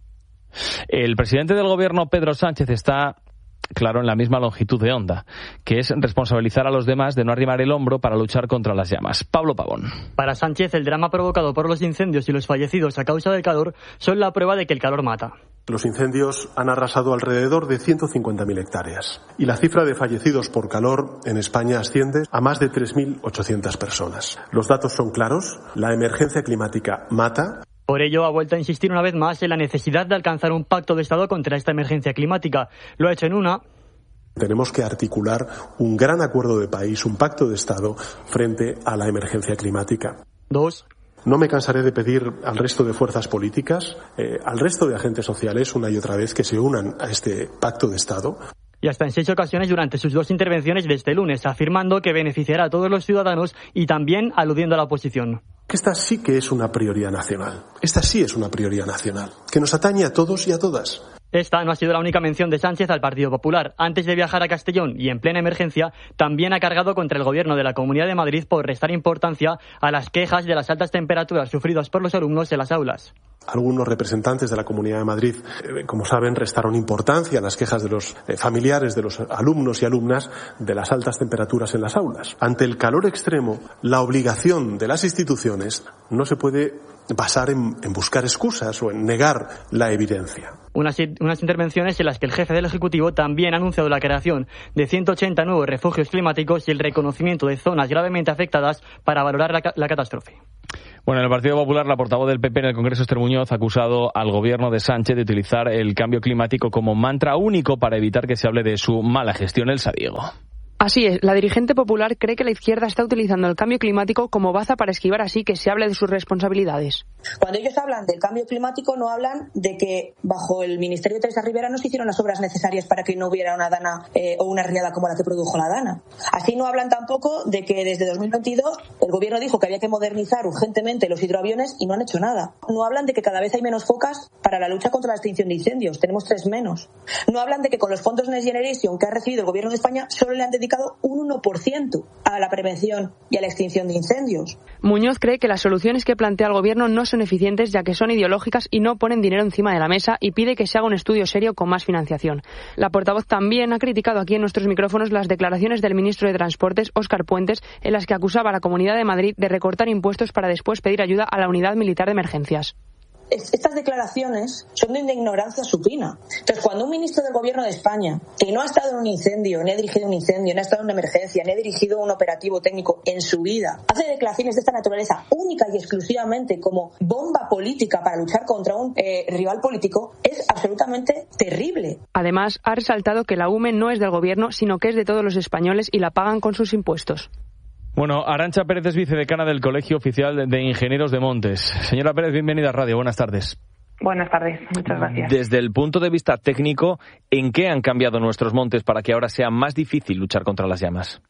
El presidente del Gobierno, Pedro Sánchez, está claro en la misma longitud de onda, que es responsabilizar a los demás de no arrimar el hombro para luchar contra las llamas. Pablo Pavón. Para Sánchez, el drama provocado por los incendios y los fallecidos a causa del calor son la prueba de que el calor mata. Los incendios han arrasado alrededor de 150.000 hectáreas y la cifra de fallecidos por calor en España asciende a más de 3.800 personas. Los datos son claros, la emergencia climática mata. Por ello, ha vuelto a insistir una vez más en la necesidad de alcanzar un pacto de Estado contra esta emergencia climática. Lo ha hecho en una. Tenemos que articular un gran acuerdo de país, un pacto de Estado frente a la emergencia climática. 2. No me cansaré de pedir al resto de fuerzas políticas, al resto de agentes sociales, una y otra vez, que se unan a este pacto de Estado. Y hasta en 6 ocasiones durante sus 2 intervenciones de este lunes, afirmando que beneficiará a todos los ciudadanos y también aludiendo a la oposición. Esta sí que es una prioridad nacional. Esta sí es una prioridad nacional, que nos atañe a todos y a todas. Esta no ha sido la única mención de Sánchez al Partido Popular. Antes de viajar a Castellón y en plena emergencia, también ha cargado contra el Gobierno de la Comunidad de Madrid por restar importancia a las quejas de las altas temperaturas sufridas por los alumnos en las aulas. Algunos representantes de la Comunidad de Madrid, como saben, restaron importancia a las quejas de los familiares de los alumnos y alumnas de las altas temperaturas en las aulas. Ante el calor extremo, la obligación de las instituciones no se puede basar en buscar excusas o en negar la evidencia. Unas intervenciones en las que el jefe del Ejecutivo también ha anunciado la creación de 180 nuevos refugios climáticos y el reconocimiento de zonas gravemente afectadas para valorar la catástrofe. Bueno, en el Partido Popular, la portavoz del PP en el Congreso, Esther Muñoz, ha acusado al gobierno de Sánchez de utilizar el cambio climático como mantra único para evitar que se hable de su mala gestión. Elsa Diego. Así es, la dirigente popular cree que la izquierda está utilizando el cambio climático como baza para esquivar así que se hable de sus responsabilidades. Cuando ellos hablan del cambio climático no hablan de que bajo el Ministerio de Teresa Rivera no se hicieron las obras necesarias para que no hubiera una dana o una riada como la que produjo la dana. Así no hablan tampoco de que desde 2022 el gobierno dijo que había que modernizar urgentemente los hidroaviones y no han hecho nada. No hablan de que cada vez hay menos focas para la lucha contra la extinción de incendios, tenemos 3 menos. No hablan de que con los fondos Next Generation que ha recibido el gobierno de España solo le han dedicado un 1% a la prevención y a la extinción de incendios. Muñoz cree que las soluciones que plantea el gobierno no son eficientes ya que son ideológicas y no ponen dinero encima de la mesa y pide que se haga un estudio serio con más financiación. La portavoz también ha criticado aquí en nuestros micrófonos las declaraciones del ministro de Transportes, Óscar Puentes, en las que acusaba a la Comunidad de Madrid de recortar impuestos para después pedir ayuda a la Unidad Militar de Emergencias. Estas declaraciones son de una ignorancia supina. Entonces, cuando un ministro del Gobierno de España, que no ha estado en un incendio, ni ha dirigido un incendio, no ha estado en una emergencia, ni ha dirigido un operativo técnico en su vida, hace declaraciones de esta naturaleza única y exclusivamente como bomba política para luchar contra un rival político, es absolutamente terrible. Además, ha resaltado que la UME no es del Gobierno, sino que es de todos los españoles y la pagan con sus impuestos. Bueno, Arantxa Pérez es vicedecana del Colegio Oficial de Ingenieros de Montes. Señora Pérez, bienvenida a Radio. Buenas tardes. Buenas tardes, muchas gracias. Desde el punto de vista técnico, ¿en qué han cambiado nuestros montes para que ahora sea más difícil luchar contra las llamas?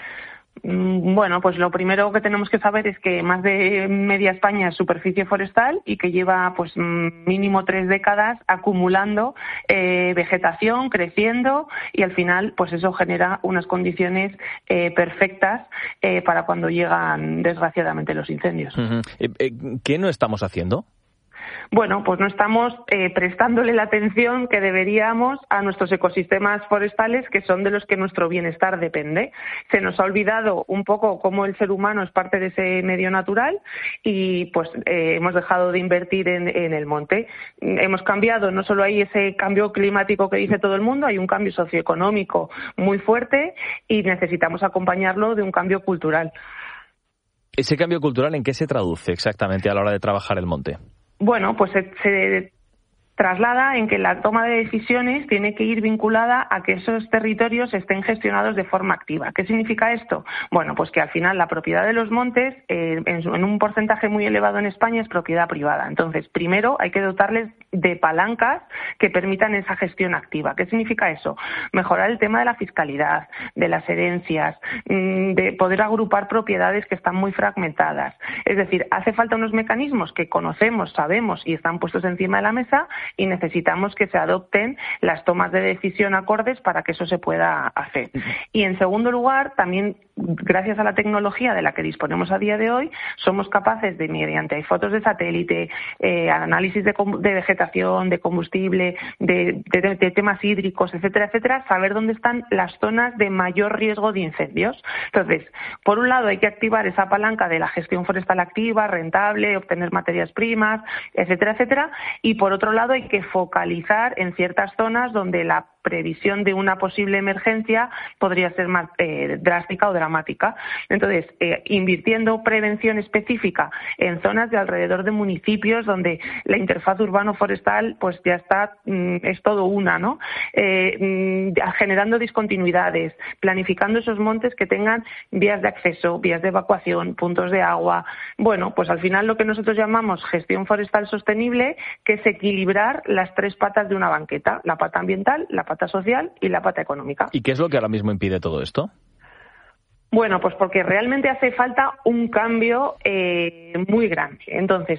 Bueno, pues lo primero que tenemos que saber es que más de media España es superficie forestal y que lleva pues mínimo 3 décadas acumulando vegetación, creciendo, y al final pues eso genera unas condiciones perfectas para cuando llegan desgraciadamente los incendios. ¿Qué no estamos haciendo? Bueno, pues no estamos prestándole la atención que deberíamos a nuestros ecosistemas forestales, que son de los que nuestro bienestar depende. Se nos ha olvidado un poco cómo el ser humano es parte de ese medio natural y pues hemos dejado de invertir en el monte. Hemos cambiado, no solo hay ese cambio climático que dice todo el mundo, hay un cambio socioeconómico muy fuerte y necesitamos acompañarlo de un cambio cultural. ¿Ese cambio cultural en qué se traduce exactamente a la hora de trabajar el monte? Bueno, pues se traslada en que la toma de decisiones tiene que ir vinculada a que esos territorios estén gestionados de forma activa. ¿Qué significa esto? Bueno, pues que al final la propiedad de los montes, en un porcentaje muy elevado en España, es propiedad privada. Entonces, primero hay que dotarles de palancas que permitan esa gestión activa. ¿Qué significa eso? Mejorar el tema de la fiscalidad, de las herencias, de poder agrupar propiedades que están muy fragmentadas. Es decir, hace falta unos mecanismos que conocemos, sabemos y están puestos encima de la mesa, y necesitamos que se adopten las tomas de decisión acordes para que eso se pueda hacer. Y en segundo lugar, también gracias a la tecnología de la que disponemos a día de hoy, somos capaces de, mediante fotos de satélite, análisis de vegetación, de combustible, de temas hídricos, etcétera, etcétera, saber dónde están las zonas de mayor riesgo de incendios. Entonces, por un lado hay que activar esa palanca de la gestión forestal activa, rentable, obtener materias primas, etcétera, etcétera, y por otro lado hay que focalizar en ciertas zonas donde la previsión de una posible emergencia podría ser más drástica o dramática. Entonces, invirtiendo prevención específica en zonas de alrededor de municipios donde la interfaz urbano-forestal pues ya está, es todo una, ¿no? Generando discontinuidades, planificando esos montes que tengan vías de acceso, vías de evacuación, puntos de agua. Bueno, pues al final lo que nosotros llamamos gestión forestal sostenible, que es equilibrar las 3 patas de una banqueta, la pata ambiental, la pata social y la pata económica. ¿Y qué es lo que ahora mismo impide todo esto? Bueno, pues porque realmente hace falta un cambio muy grande. Entonces,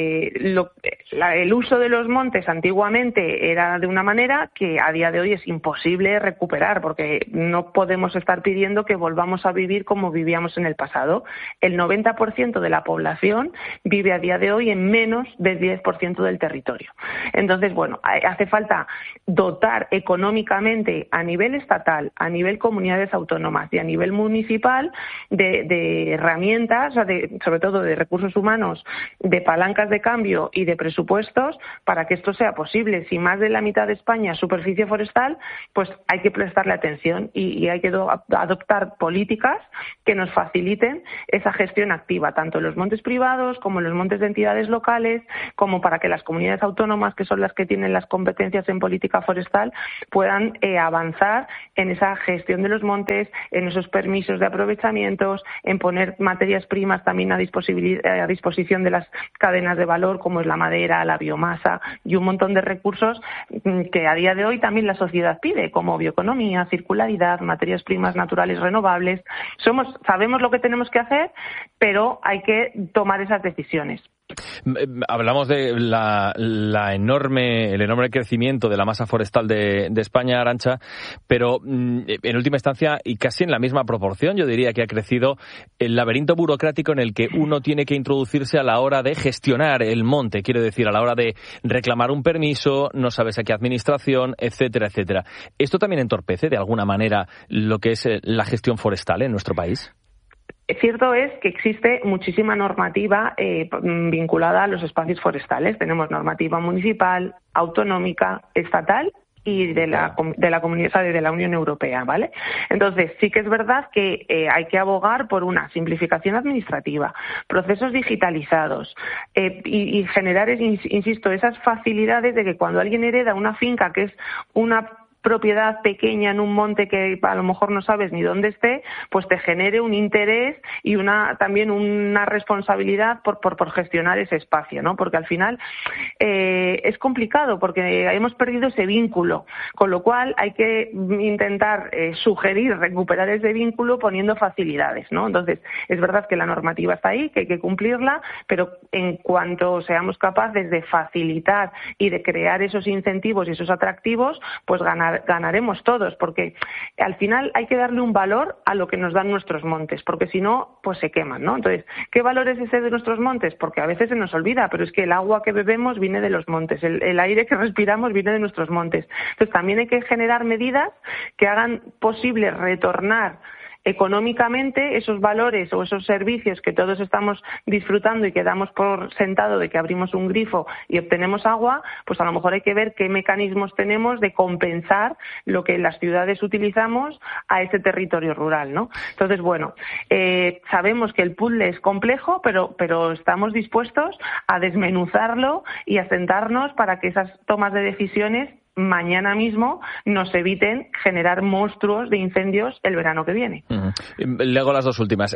el uso de los montes antiguamente era de una manera que a día de hoy es imposible recuperar, porque no podemos estar pidiendo que volvamos a vivir como vivíamos en el pasado. El 90% de la población vive a día de hoy en menos del 10% del territorio. Entonces, bueno, hace falta dotar económicamente a nivel estatal, a nivel comunidades autónomas y a nivel municipal de herramientas, sobre todo de recursos humanos, de palancas de cambio y de presupuestos para que esto sea posible. Si más de la mitad de España es superficie forestal, pues hay que prestarle atención y hay que adoptar políticas que nos faciliten esa gestión activa, tanto en los montes privados como en los montes de entidades locales, como para que las comunidades autónomas, que son las que tienen las competencias en política forestal, puedan avanzar en esa gestión de los montes, en esos permisos de aprovechamientos, en poner materias primas también a disposición de las cadenas de valor, como es la madera, la biomasa y un montón de recursos que a día de hoy también la sociedad pide, como bioeconomía, circularidad, materias primas naturales renovables. Sabemos lo que tenemos que hacer, pero hay que tomar esas decisiones. Hablamos de el enorme crecimiento de la masa forestal de España, Arantxa, pero en última instancia y casi en la misma proporción, yo diría que ha crecido el laberinto burocrático en el que uno tiene que introducirse a la hora de gestionar el monte, quiero decir, a la hora de reclamar un permiso, no sabes a qué administración, etcétera, etcétera. ¿Esto también entorpece de alguna manera lo que es la gestión forestal en nuestro país? Cierto es que existe muchísima normativa vinculada a los espacios forestales. Tenemos normativa municipal, autonómica, estatal y de la comunidad de la Unión Europea, ¿vale? Entonces, sí que es verdad que hay que abogar por una simplificación administrativa, procesos digitalizados y generar, insisto, esas facilidades de que cuando alguien hereda una finca que es una propiedad pequeña en un monte que a lo mejor no sabes ni dónde esté, pues te genere un interés y también una responsabilidad por gestionar ese espacio, ¿no? Porque al final es complicado porque hemos perdido ese vínculo, con lo cual hay que intentar recuperar ese vínculo poniendo facilidades, ¿no? Entonces, es verdad que la normativa está ahí, que hay que cumplirla, pero en cuanto seamos capaces de facilitar y de crear esos incentivos y esos atractivos, pues ganaremos todos, porque al final hay que darle un valor a lo que nos dan nuestros montes, porque si no, pues se queman, ¿no? Entonces, ¿qué valor es ese de nuestros montes? Porque a veces se nos olvida, pero es que el agua que bebemos viene de los montes, el aire que respiramos viene de nuestros montes. Entonces, también hay que generar medidas que hagan posible retornar económicamente esos valores o esos servicios que todos estamos disfrutando y que damos por sentado de que abrimos un grifo y obtenemos agua, pues a lo mejor hay que ver qué mecanismos tenemos de compensar lo que en las ciudades utilizamos a ese territorio rural, ¿no? Entonces, bueno, sabemos que el puzzle es complejo, pero estamos dispuestos a desmenuzarlo y a sentarnos para que esas tomas de decisiones mañana mismo nos eviten generar monstruos de incendios el verano que viene. Le hago las dos últimas.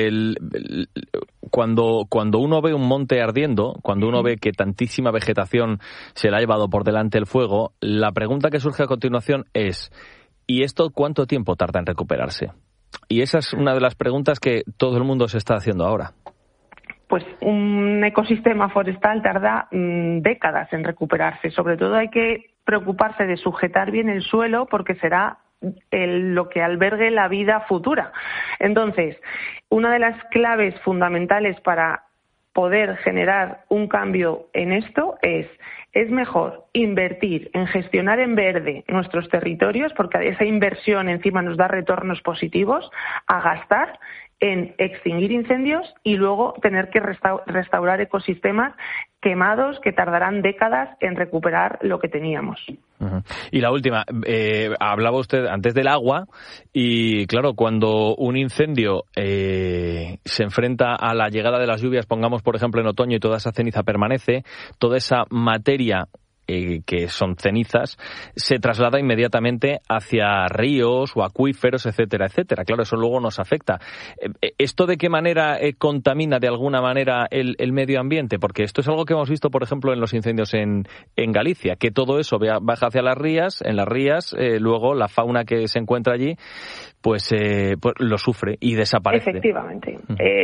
Cuando uno ve un monte ardiendo, cuando uno ve que tantísima vegetación se le ha llevado por delante el fuego, la pregunta que surge a continuación es: ¿y esto cuánto tiempo tarda en recuperarse? Y esa es una de las preguntas que todo el mundo se está haciendo ahora. Pues un ecosistema forestal tarda décadas en recuperarse. Sobre todo hay que preocuparse de sujetar bien el suelo porque será lo que albergue la vida futura. Entonces, una de las claves fundamentales para poder generar un cambio en esto es mejor invertir en gestionar en verde nuestros territorios, porque esa inversión encima nos da retornos positivos, a gastar en extinguir incendios y luego tener que restaurar ecosistemas quemados que tardarán décadas en recuperar lo que teníamos. Y la última, hablaba usted antes del agua y claro, cuando un incendio se enfrenta a la llegada de las lluvias, pongamos por ejemplo en otoño, y toda esa ceniza permanece, toda esa materia que son cenizas, se traslada inmediatamente hacia ríos o acuíferos, etcétera, etcétera. Claro, eso luego nos afecta. ¿Esto de qué manera contamina de alguna manera el medio ambiente? Porque esto es algo que hemos visto, por ejemplo, en los incendios en Galicia, que todo eso baja hacia las rías, en las rías, luego la fauna que se encuentra allí pues lo sufre y desaparece. Efectivamente.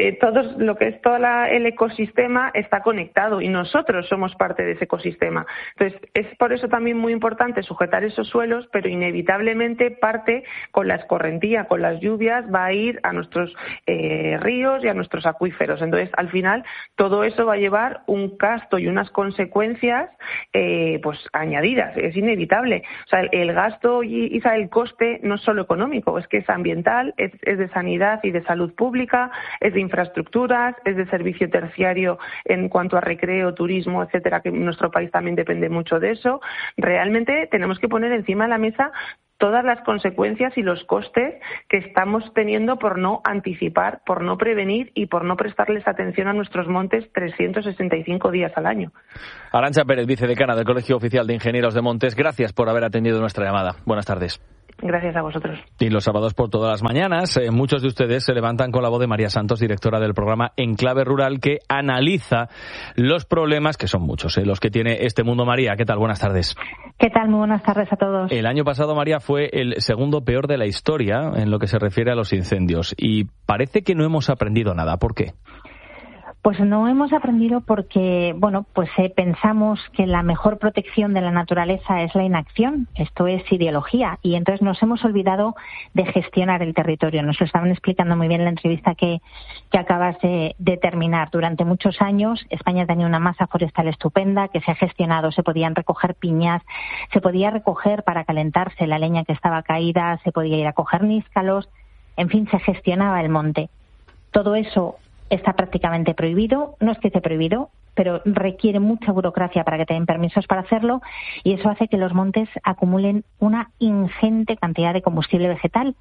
Lo que es todo el ecosistema está conectado y nosotros somos parte de ese ecosistema. Entonces, es por eso también muy importante sujetar esos suelos, pero inevitablemente parte con la escorrentía, con las lluvias, va a ir a nuestros ríos y a nuestros acuíferos. Entonces, al final, todo eso va a llevar un gasto y unas consecuencias pues añadidas. Es inevitable. O sea, el gasto y el coste no es solo económico, es que es ambiental, es de sanidad y de salud pública, es de infraestructuras, es de servicio terciario en cuanto a recreo, turismo, etcétera, que nuestro país también depende mucho de eso. Realmente tenemos que poner encima de la mesa todas las consecuencias y los costes que estamos teniendo por no anticipar, por no prevenir y por no prestarles atención a nuestros montes 365 días al año. Arantxa Pérez, vicedecana del Colegio Oficial de Ingenieros de Montes, gracias por haber atendido nuestra llamada. Buenas tardes. Gracias a vosotros. Y los sábados por todas las mañanas, muchos de ustedes se levantan con la voz de María Santos, directora del programa Enclave Rural, que analiza los problemas, que son muchos, los que tiene este mundo. María, ¿qué tal? Buenas tardes. ¿Qué tal? Muy buenas tardes a todos. El año pasado, María, fue el segundo peor de la historia en lo que se refiere a los incendios. Y parece que no hemos aprendido nada. ¿Por qué? Pues no hemos aprendido porque, pensamos que la mejor protección de la naturaleza es la inacción. Esto es ideología. Y entonces nos hemos olvidado de gestionar el territorio. Nos lo estaban explicando muy bien en la entrevista que acabas de terminar. Durante muchos años España tenía una masa forestal estupenda que se ha gestionado. Se podían recoger piñas, se podía recoger para calentarse la leña que estaba caída, se podía ir a coger níscalos. En fin, se gestionaba el monte. Todo eso está prácticamente prohibido, no es que esté prohibido, pero requiere mucha burocracia para que te den permisos para hacerlo y eso hace que los montes acumulen una ingente cantidad de combustible vegetal.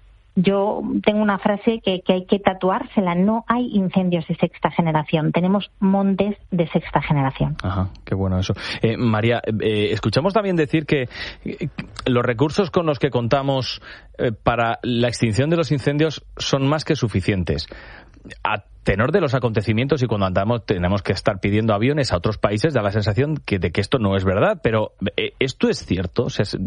Yo tengo una frase que hay que tatuársela: no hay incendios de sexta generación, tenemos montes de sexta generación. Ajá, qué bueno eso. María, escuchamos también decir que los recursos con los que contamos para la extinción de los incendios son más que suficientes. A tenor de los acontecimientos y cuando andamos tenemos que estar pidiendo aviones a otros países, da la sensación de que esto no es verdad, pero ¿esto es cierto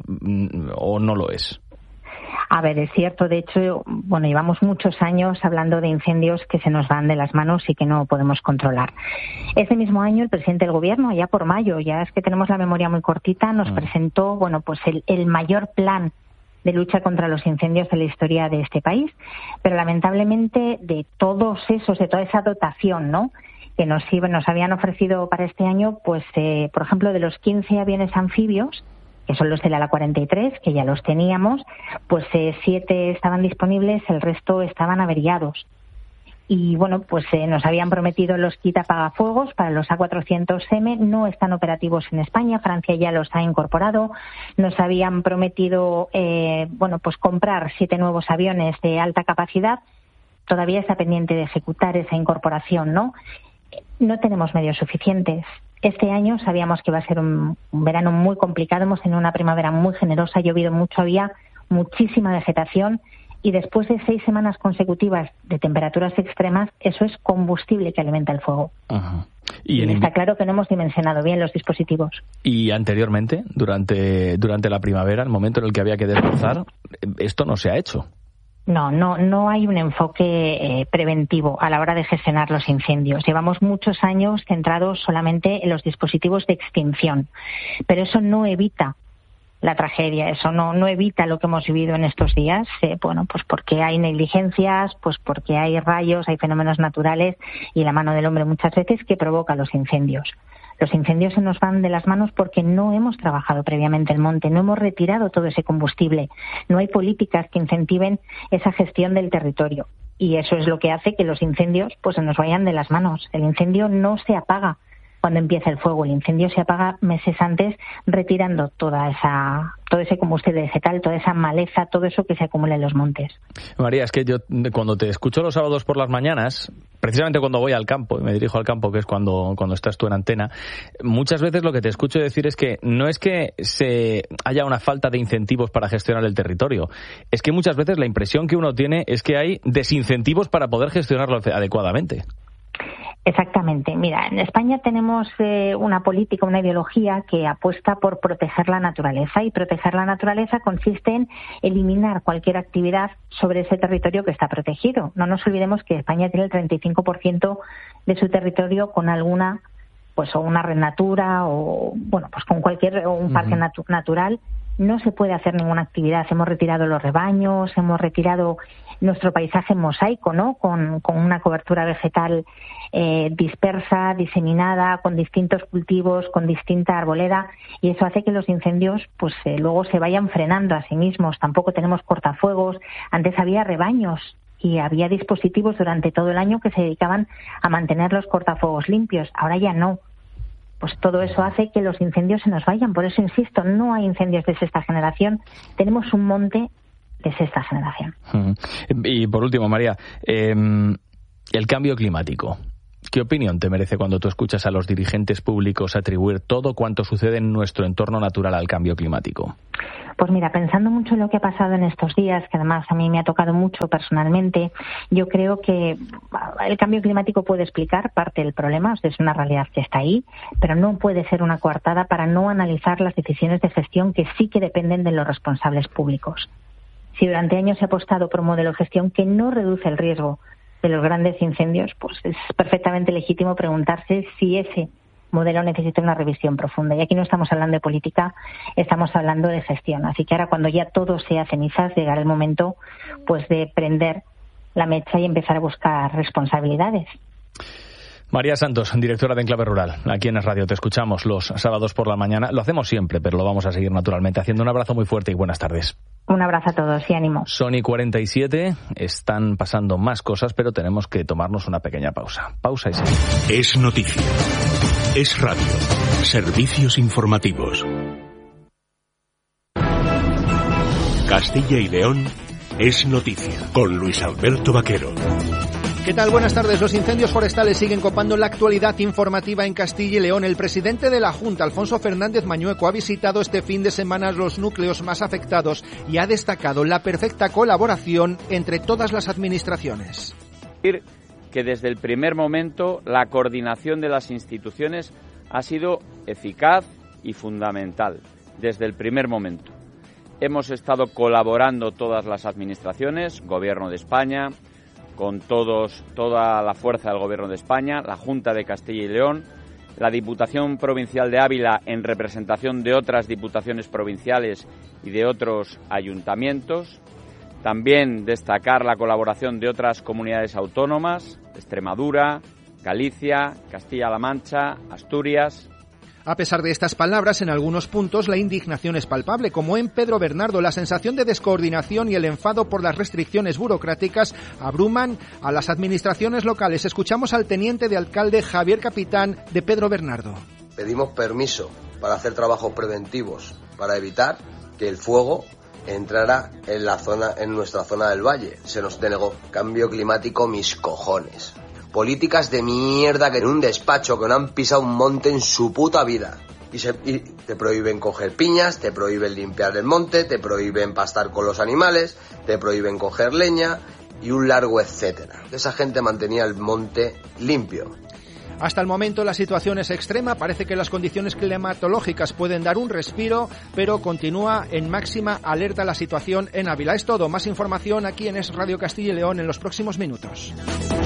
o no lo es? A ver, es cierto. De hecho, llevamos muchos años hablando de incendios que se nos van de las manos y que no podemos controlar. Ese mismo año el presidente del gobierno, ya por mayo, ya es que tenemos la memoria muy cortita, nos presentó el mayor plan de lucha contra los incendios de la historia de este país, pero lamentablemente de toda esa dotación, ¿no?, que nos habían ofrecido para este año, por ejemplo, de los 15 aviones anfibios, que son los del Ala 43, que ya los teníamos, 7 estaban disponibles, el resto estaban averiados. Y nos habían prometido los kit apagafuegos para los A400M, no están operativos en España, Francia ya los ha incorporado. Nos habían prometido comprar 7 nuevos aviones de alta capacidad, todavía está pendiente de ejecutar esa incorporación, ¿no? No tenemos medios suficientes. Este año sabíamos que iba a ser un verano muy complicado, hemos tenido una primavera muy generosa, ha llovido mucho, había muchísima vegetación. Y después de 6 semanas consecutivas de temperaturas extremas, eso es combustible que alimenta el fuego. Ajá. Y está claro que no hemos dimensionado bien los dispositivos. Y anteriormente, durante la primavera, el momento en el que había que desbrozar, esto no se ha hecho. No hay un enfoque preventivo a la hora de gestionar los incendios. Llevamos muchos años centrados solamente en los dispositivos de extinción, pero eso no evita la tragedia, eso no evita lo que hemos vivido en estos días, porque hay negligencias, porque hay rayos, hay fenómenos naturales y la mano del hombre muchas veces que provoca los incendios. Los incendios se nos van de las manos porque no hemos trabajado previamente el monte, no hemos retirado todo ese combustible, no hay políticas que incentiven esa gestión del territorio y eso es lo que hace que los incendios se nos vayan de las manos. El incendio no se apaga cuando empieza el fuego, el incendio se apaga meses antes retirando todo ese combustible vegetal, toda esa maleza, todo eso que se acumula en los montes. María, es que yo cuando te escucho los sábados por las mañanas, precisamente cuando voy al campo, y me dirijo al campo, que es cuando estás tú en antena, muchas veces lo que te escucho decir es que no es que haya una falta de incentivos para gestionar el territorio, es que muchas veces la impresión que uno tiene es que hay desincentivos para poder gestionarlo adecuadamente. Exactamente. Mira, en España tenemos una política, una ideología que apuesta por proteger la naturaleza, y proteger la naturaleza consiste en eliminar cualquier actividad sobre ese territorio que está protegido. No nos olvidemos que España tiene el 35% de su territorio con alguna, pues o una red natura o bueno, pues con cualquier o un parque natural. No se puede hacer ninguna actividad. Hemos retirado los rebaños, hemos retirado nuestro paisaje en mosaico, ¿no? Con una cobertura vegetal dispersa, diseminada, con distintos cultivos, con distinta arboleda, y eso hace que los incendios pues luego se vayan frenando a sí mismos. Tampoco tenemos cortafuegos. Antes había rebaños y había dispositivos durante todo el año que se dedicaban a mantener los cortafuegos limpios. Ahora ya no. Pues todo eso hace que los incendios se nos vayan. Por eso insisto, no hay incendios de sexta generación. Tenemos un monte de sexta generación. Y por último, María, el cambio climático. ¿Qué opinión te merece cuando tú escuchas a los dirigentes públicos atribuir todo cuanto sucede en nuestro entorno natural al cambio climático? Pues mira, pensando mucho en lo que ha pasado en estos días, que además a mí me ha tocado mucho personalmente, yo creo que el cambio climático puede explicar parte del problema, o sea, es una realidad que está ahí, pero no puede ser una coartada para no analizar las decisiones de gestión que sí que dependen de los responsables públicos. Si durante años se ha apostado por un modelo de gestión que no reduce el riesgo de los grandes incendios, pues es perfectamente legítimo preguntarse si ese modelo necesita una revisión profunda. Y aquí no estamos hablando de política, estamos hablando de gestión. Así que ahora, cuando ya todo sea cenizas, llegará el momento pues de prender la mecha y empezar a buscar responsabilidades. María Santos, directora de Enclave Rural. Aquí en Es Radio te escuchamos los sábados por la mañana. Lo hacemos siempre, pero lo vamos a seguir naturalmente haciendo. Un abrazo muy fuerte y buenas tardes. Un abrazo a todos y ánimo. Son y 47, están pasando más cosas, pero tenemos que tomarnos una pequeña pausa. Pausa y seguimos. Es noticia. Es radio. Servicios informativos. Castilla y León es noticia. Con Luis Alberto Vaquero. ¿Qué tal? Buenas tardes. Los incendios forestales siguen copando la actualidad informativa en Castilla y León. El presidente de la Junta, Alfonso Fernández Mañueco, ha visitado este fin de semana los núcleos más afectados y ha destacado la perfecta colaboración entre todas las administraciones. Que desde el primer momento la coordinación de las instituciones ha sido eficaz y fundamental. Desde el primer momento. Hemos estado colaborando todas las administraciones, Gobierno de España, con toda la fuerza del Gobierno de España, la Junta de Castilla y León, la Diputación Provincial de Ávila en representación de otras diputaciones provinciales y de otros ayuntamientos. También destacar la colaboración de otras comunidades autónomas, Extremadura, Galicia, Castilla-La Mancha, Asturias. A pesar de estas palabras, en algunos puntos la indignación es palpable, como en Pedro Bernardo. La sensación de descoordinación y el enfado por las restricciones burocráticas abruman a las administraciones locales. Escuchamos al teniente de alcalde Javier Capitán de Pedro Bernardo. Pedimos permiso para hacer trabajos preventivos, para evitar que el fuego entrara en nuestra zona del valle. Se nos denegó. Cambio climático, mis cojones. Políticas de mierda que en un despacho que no han pisado un monte en su puta vida. Y te prohíben coger piñas, te prohíben limpiar el monte, te prohíben pastar con los animales, te prohíben coger leña y un largo etcétera. Esa gente mantenía el monte limpio. Hasta el momento la situación es extrema, parece que las condiciones climatológicas pueden dar un respiro, pero continúa en máxima alerta la situación en Ávila. Es todo, más información aquí en Es Radio Castilla y León en los próximos minutos.